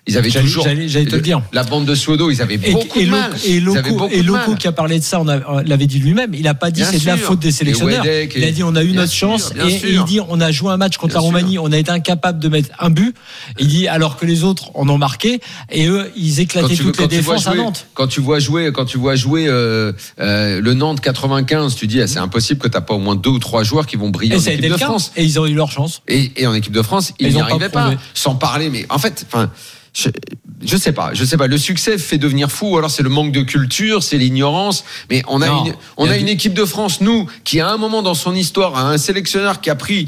Ils avaient toujours. J'allais te le dire. La bande de Suodo, ils avaient beaucoup de mal. Et Loco qui a parlé de ça, on l'avait dit lui-même. Il n'a pas dit c'est de la faute des sélectionneurs. Il a dit on a eu notre chance et il dit on a joué un match contre la Roumanie, on a été incapable de mettre un but. Il dit alors que les autres en ont marqué et eux ils éclataient toutes les défenses à Nantes. Quand tu vois jouer le Nantes 95, tu dis c'est impossible que t'as pas au moins 2 ou 3 joueurs qui vont briller en équipe de France. Et ils ont eu leur chance. Et en équipe de France, ils n'y arrivaient pas. Sans parler, mais en fait, je sais pas. Le succès fait devenir fou. Ou alors c'est le manque de culture, c'est l'ignorance. Mais on a une équipe de France, nous, qui à un moment dans son histoire a un sélectionneur qui a pris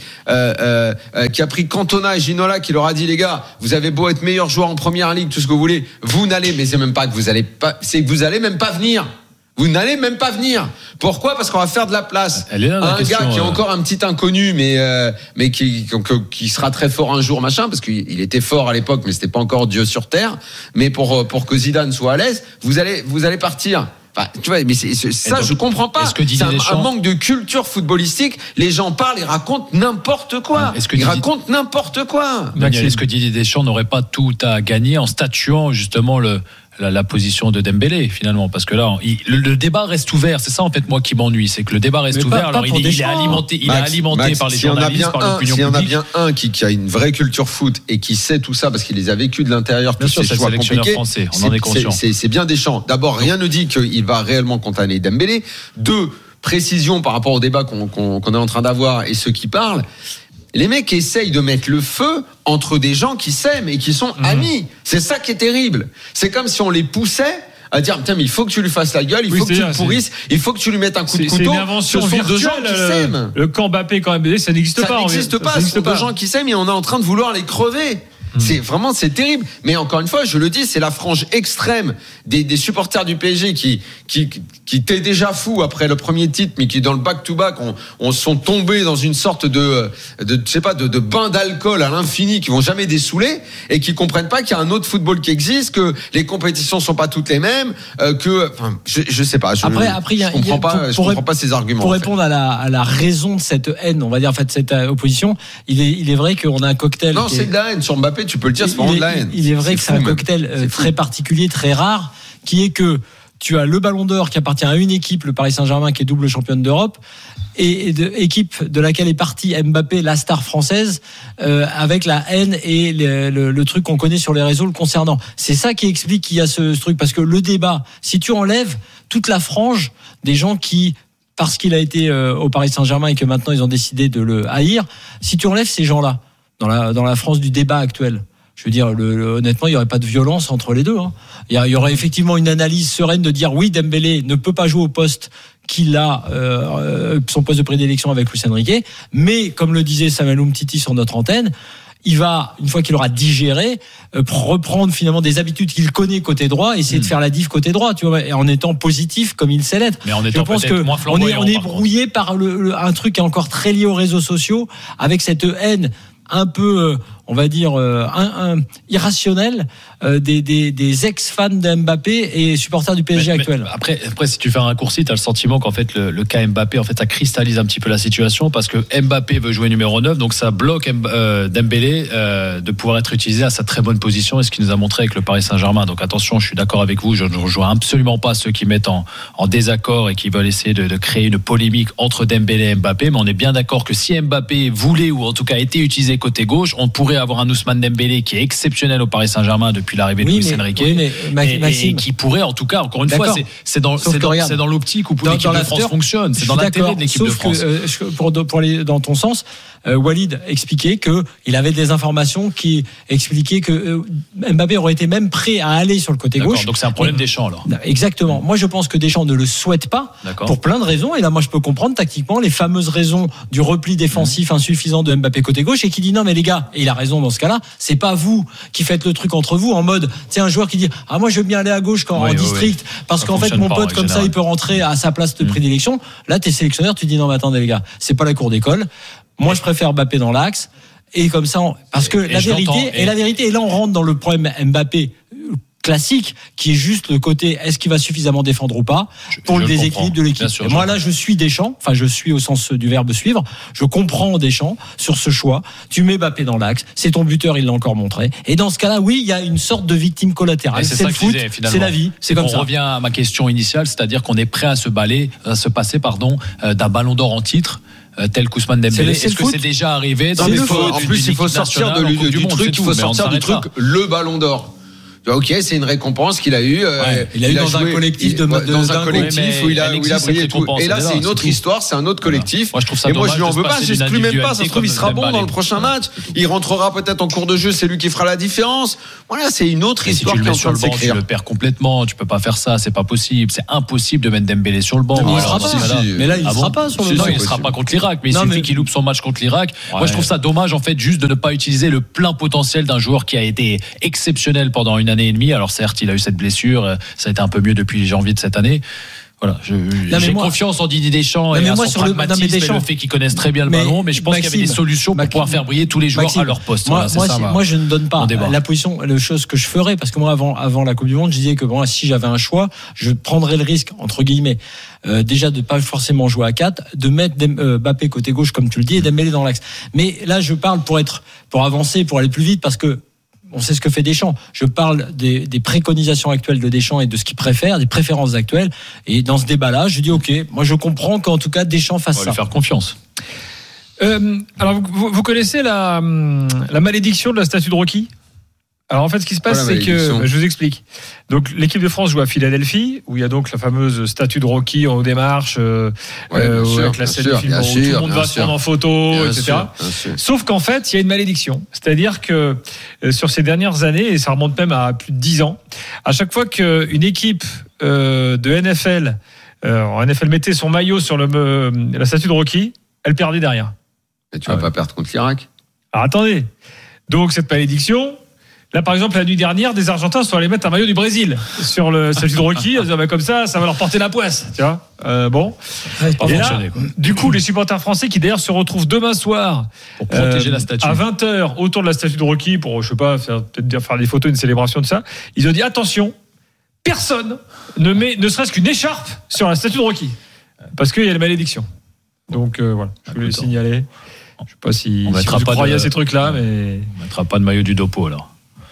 Cantona et Ginola, qui leur a dit les gars, vous avez beau être meilleur joueur en première ligue, tout ce que vous voulez, vous n'allez, mais c'est même pas que vous allez pas, c'est que vous allez même pas venir. Vous n'allez même pas venir. Pourquoi ? Parce qu'on va faire de la place à un gars qui est encore un petit inconnu, mais qui sera très fort un jour, machin, parce qu'il était fort à l'époque, mais c'était pas encore Dieu sur terre. Mais pour que Zidane soit à l'aise, vous allez partir. Enfin, tu vois, mais ça, donc, je comprends pas. C'est un manque de culture footballistique. Les gens parlent, ils racontent n'importe quoi. Racontent n'importe quoi. Daniel, est-ce que Didier Deschamps n'aurait pas tout à gagner en statuant justement la position de Dembélé finalement, parce que là le débat reste ouvert. C'est ça en fait moi qui m'ennuie, c'est que le débat reste ouvert. Alors il est alimenté par les journalistes, par l'opinion publique. S'il y en a bien un qui a une vraie culture foot et qui sait tout ça parce qu'il les a vécus de l'intérieur, tous ces choix compliqués, français, on en est conscient. C'est bien Deschamps. D'abord, rien ne dit qu'il va réellement condamner Dembélé. 2, précision par rapport au débat qu'on est en train d'avoir et ceux qui parlent. Les mecs essayent de mettre le feu entre des gens qui s'aiment et qui sont amis. C'est ça qui est terrible. C'est comme si on les poussait à dire tiens, mais il faut que tu lui fasses la gueule, il faut que tu le pourrisses, il faut que tu lui mettes un coup de couteau. C'est une invention virtuelle, de gens qui s'aiment. Le camp Mbappé, quand Mbappé, ça n'existe pas. Ça n'existe pas. Ce sont de gens qui s'aiment et on est en train de vouloir les crever. C'est terrible. Mais encore une fois, je le dis, c'est la frange extrême des supporters du PSG qui étaient déjà fous après le premier titre, mais qui dans le back-to-back on sont tombés dans une sorte de bain d'alcool à l'infini, qui vont jamais dessouler et qui comprennent pas qu'il y a un autre football qui existe, que les compétitions sont pas toutes les mêmes, je sais pas. Je comprends pas ces arguments. Pour répondre à la raison de cette haine, on va dire en fait cette opposition, il est vrai qu'on a un cocktail. Non, c'est de la haine sur Mbappé. Tu peux le dire, c'est vraiment de la haine. Il est vrai que c'est un cocktail très particulier, très rare, qui est que tu as le Ballon d'Or qui appartient à une équipe, le Paris Saint-Germain, qui est double championne d'Europe, et équipe de laquelle est partie Mbappé, la star française, avec la haine et le truc qu'on connaît sur les réseaux le concernant. C'est ça qui explique qu'il y a ce truc, parce que le débat, si tu enlèves toute la frange des gens qui, parce qu'il a été au Paris Saint-Germain et que maintenant ils ont décidé de le haïr, si tu enlèves ces gens-là dans la France du débat actuel, je veux dire, honnêtement, il n'y aurait pas de violence entre les deux. Il y aurait effectivement une analyse sereine de dire oui, Dembélé ne peut pas jouer au poste qu'il a, son poste de prédilection avec Luis Enrique, mais comme le disait Samuel Umtiti sur notre antenne, il va, une fois qu'il aura digéré, reprendre finalement des habitudes qu'il connaît côté droit, essayer de faire la diff côté droit, tu vois, et en étant positif comme il sait l'être. Mais en étant peut-être moins flamboyant. On est brouillé par un truc qui est encore très lié aux réseaux sociaux, avec cette haine un peu, on va dire, irrationnel des ex-fans de Mbappé et supporters du PSG actuel. Après, si tu fais un raccourci, tu as le sentiment qu'en fait, le cas Mbappé, en fait, ça cristallise un petit peu la situation, parce que Mbappé veut jouer numéro 9, donc ça bloque Dembélé de pouvoir être utilisé à sa très bonne position, et ce qu'il nous a montré avec le Paris Saint-Germain. Donc attention, je suis d'accord avec vous, je ne rejoins absolument pas ceux qui mettent en désaccord et qui veulent essayer de créer une polémique entre Dembélé et Mbappé, mais on est bien d'accord que si Mbappé voulait, ou en tout cas était utilisé côté gauche, on pourrait avoir un Ousmane Dembélé qui est exceptionnel au Paris Saint-Germain depuis l'arrivée de Luis Enrique, et qui pourrait, en tout cas, encore une fois, c'est dans l'optique où l'équipe de France fonctionne, c'est dans l'intérêt de l'équipe de France. Pour aller dans ton sens, Walid expliquait que il avait des informations qui expliquaient que Mbappé aurait été même prêt à aller sur le côté gauche. Donc c'est un problème Deschamps alors. Exactement. Moi je pense que Deschamps ne le souhaite pas pour plein de raisons, et là moi je peux comprendre tactiquement les fameuses raisons du repli défensif insuffisant de Mbappé côté gauche, et qui dit non mais les gars, et il a raison dans ce cas-là, c'est pas vous qui faites le truc entre vous en mode c'est un joueur qui dit ah moi je veux bien aller à gauche quand en district parce qu'en fait mon pote comme ça il peut rentrer à sa place de prédilection. Là t'es sélectionneur, tu dis non mais attendez les gars, c'est pas la cour d'école. Moi, je préfère Mbappé dans l'axe. Et comme ça, parce que la vérité, et là, on rentre dans le problème Mbappé classique qui est juste le côté est-ce qu'il va suffisamment défendre ou pas pour le déséquilibre de l'équipe. Sûr, moi là je suis Deschamps, enfin je suis au sens du verbe suivre, je comprends Deschamps sur ce choix. Tu mets Mbappé dans l'axe, c'est ton buteur, il l'a encore montré, et dans ce cas-là oui il y a une sorte de victime collatérale, c'est le foot, c'est la vie, c'est comme ça. On revient à ma question initiale, c'est-à-dire qu'on est prêt à se passer d'un ballon d'or en titre tel qu'Ousmane Dembélé. Est-ce que c'est déjà arrivé dans en plus il faut sortir du truc, il faut sortir du truc le ballon d'or. Ok, c'est une récompense qu'il a eue. Il a eu dans un collectif dans un collectif où il a brillé. Et là, c'est une autre histoire, c'est un autre collectif. Moi, je trouve ça dommage. Et moi, je lui en veux pas. J'exclus même pas. Ça se trouve, il sera bon dans le prochain match. Il rentrera peut-être en cours de jeu. C'est lui qui fera la différence. Voilà, c'est une autre histoire qui est en train de s'écrire. Tu le perds complètement. Tu peux pas faire ça. C'est pas possible. C'est impossible de mettre Dembélé sur le banc. Mais là, il ne sera pas sur le banc. Il ne sera pas contre l'Irak. Mais il suffit qu'il loupe son match contre l'Irak. Moi, je trouve ça dommage, en fait, juste de ne pas utiliser le plein potentiel d'un joueur qui a été exceptionnel pendant une année et demie. Alors certes, il a eu cette blessure, ça a été un peu mieux depuis janvier de cette année. Voilà, j'ai confiance en Didier Deschamps et à son pragmatisme et le fait qu'ils connaissent très bien le ballon, mais je pense qu'il y avait des solutions pour pouvoir faire briller tous les joueurs à leur poste. Moi, je ne donne pas la position, la chose que je ferais, parce que moi, avant la Coupe du Monde, je disais que bon, si j'avais un choix, je prendrais le risque, entre guillemets, déjà de pas forcément jouer à 4, de mettre Mbappé côté gauche, comme tu le dis, et d'Embélé dans l'axe. Mais là, je parle pour avancer, pour aller plus vite, parce que on sait ce que fait Deschamps. Je parle des préconisations actuelles de Deschamps et de ce qu'il préfère, des préférences actuelles. Et dans ce débat-là, je dis OK, moi je comprends qu'en tout cas Deschamps fasse ça. On va lui faire confiance. Alors vous connaissez la malédiction de la statue de Rocky ? Alors en fait, ce qui se passe, c'est que je vous explique. Donc l'équipe de France joue à Philadelphie, où il y a donc la fameuse statue de Rocky en haut des marches, avec la scène du film où tout le monde va se prendre en photo, etc. Sauf qu'en fait, il y a une malédiction. C'est-à-dire que sur ces dernières années, et ça remonte même à plus de 10 ans, à chaque fois qu'une équipe de NFL, en NFL mettait son maillot sur la statue de Rocky, elle perdait derrière. Et tu vas pas perdre contre l'Irak ? Alors attendez. Donc cette malédiction. Là, par exemple, la nuit dernière, des Argentins sont allés mettre un maillot du Brésil sur le statut de Rocky. Ils disaient, comme ça va leur porter la poisse. Tu vois bon. Et là, du coup, les supporters français qui d'ailleurs se retrouvent demain soir pour protéger la statue à 20h autour de la statue de Rocky pour, je sais pas, faire des photos, une célébration de ça. Ils ont dit attention, personne ne met ne serait-ce qu'une écharpe sur la statue de Rocky parce qu'il y a la malédiction. Donc voilà, je voulais le signaler. Je sais pas si vous croyez à ces trucs-là, mais on mettra pas de maillot du Dopo alors.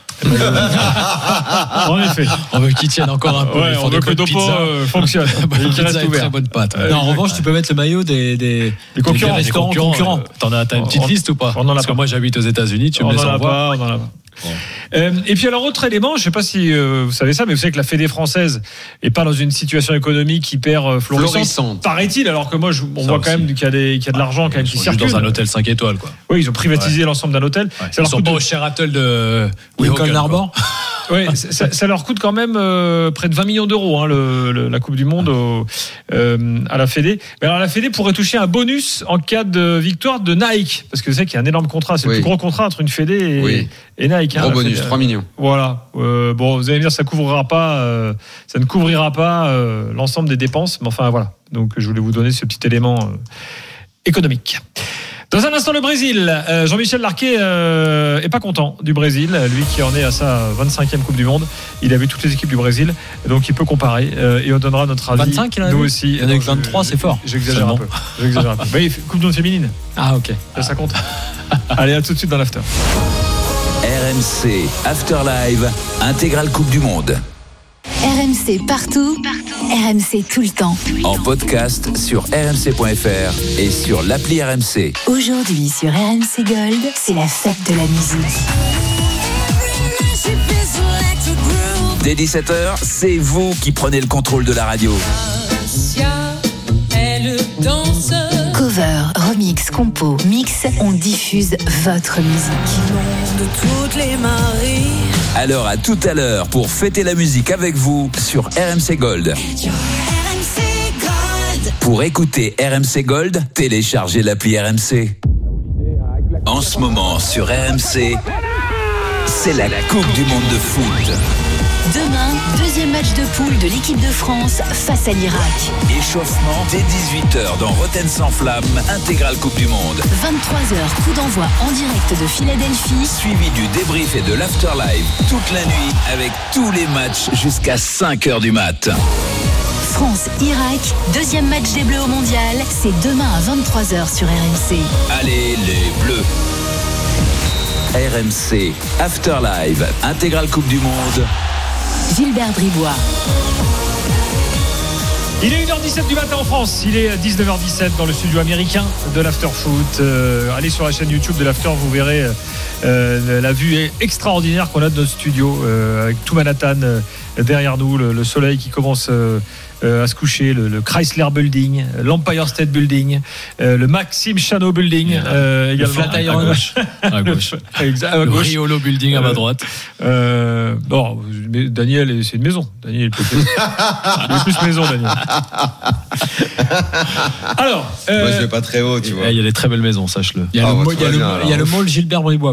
En effet, on veut qu'ils tiennent encore un peu. Ouais, on veut que le Dopo fonctionne. Il reste ouvert. Très bonne pâte. Non, en revanche, tu peux mettre le maillot des concurrents. T'as une petite liste ou pas ? Parce que moi, j'habite aux États-Unis. Tu me laisses en voir. On en a pas. Et puis alors autre élément, je ne sais pas si vous savez ça, mais vous savez que la Fédé française est pas dans une situation économique hyper florissante, paraît-il, alors que moi on voit quand même qu'il y a de l'argent quand même qui circule. Dans un hôtel 5 étoiles quoi. Oui, ils ont privatisé l'ensemble d'un hôtel. Ouais. Ils sont pas au Sheraton de Lincoln Harbor. Oui, ça leur coûte quand même près de 20 millions d'euros la Coupe du Monde à la Fédé. Mais alors la Fédé pourrait toucher un bonus en cas de victoire de Nike, parce que vous savez qu'il y a un énorme contrat, c'est le plus gros contrat entre une Fédé et Nike. Gros bonus, 3 millions. Voilà. Bon, vous allez me dire, ça ne couvrira pas l'ensemble des dépenses, mais enfin voilà. Donc je voulais vous donner ce petit élément économique. Dans un instant, le Brésil. Jean-Michel Larquet est pas content du Brésil, lui qui en est à sa 25e Coupe du Monde. Il a vu toutes les équipes du Brésil, donc il peut comparer et on donnera notre avis. 25, nous aussi. Il y en a que 23, c'est fort. J'exagère un peu. Mais Coupe du Monde féminine. Ah ok. Ça compte. Allez, à tout de suite dans l'after. RMC After Live, intégrale Coupe du Monde. RMC partout, RMC tout le temps. En podcast sur rmc.fr et sur l'appli RMC. Aujourd'hui sur RMC Gold, c'est la fête de la musique. Dès 17h, c'est vous qui prenez le contrôle de la radio. Cover, remix, compo, mix, on diffuse votre musique. De toutes les marées. Alors à tout à l'heure pour fêter la musique avec vous sur RMC Gold. Pour écouter RMC Gold, téléchargez l'appli RMC. En ce moment sur RMC, c'est la Coupe du Monde de foot. Demain, deuxième match de poule de l'équipe de France face à l'Irak. Échauffement dès 18h dans Rotten sans flamme, intégrale Coupe du Monde. 23h, coup d'envoi en direct de Philadelphie. Suivi du débrief et de l'afterlive toute la nuit avec tous les matchs jusqu'à 5h du mat. France-Irak, deuxième match des Bleus au Mondial, c'est demain à 23h sur RMC. Allez les Bleus. RMC, Afterlive, intégrale Coupe du Monde. Gilbert Bribois. Il est 1h17 du matin en France, il est 19h17 dans le studio américain de l'Afterfoot. Allez sur la chaîne YouTube de l'After, vous verrez la vue extraordinaire qu'on a de notre studio, avec tout Manhattan derrière nous, le soleil qui commence à se coucher, le Chrysler Building, l'Empire State Building, le Maxime Chanot Building, le Flatiron à gauche. Le Riolo Building à ma droite. Non, Daniel, c'est une maison. Daniel, il est plus maison, Daniel. Alors, moi je vais pas très haut, tu vois. Il y a des très belles maisons, sache-le. Il y a le mall Gilbert Bribois.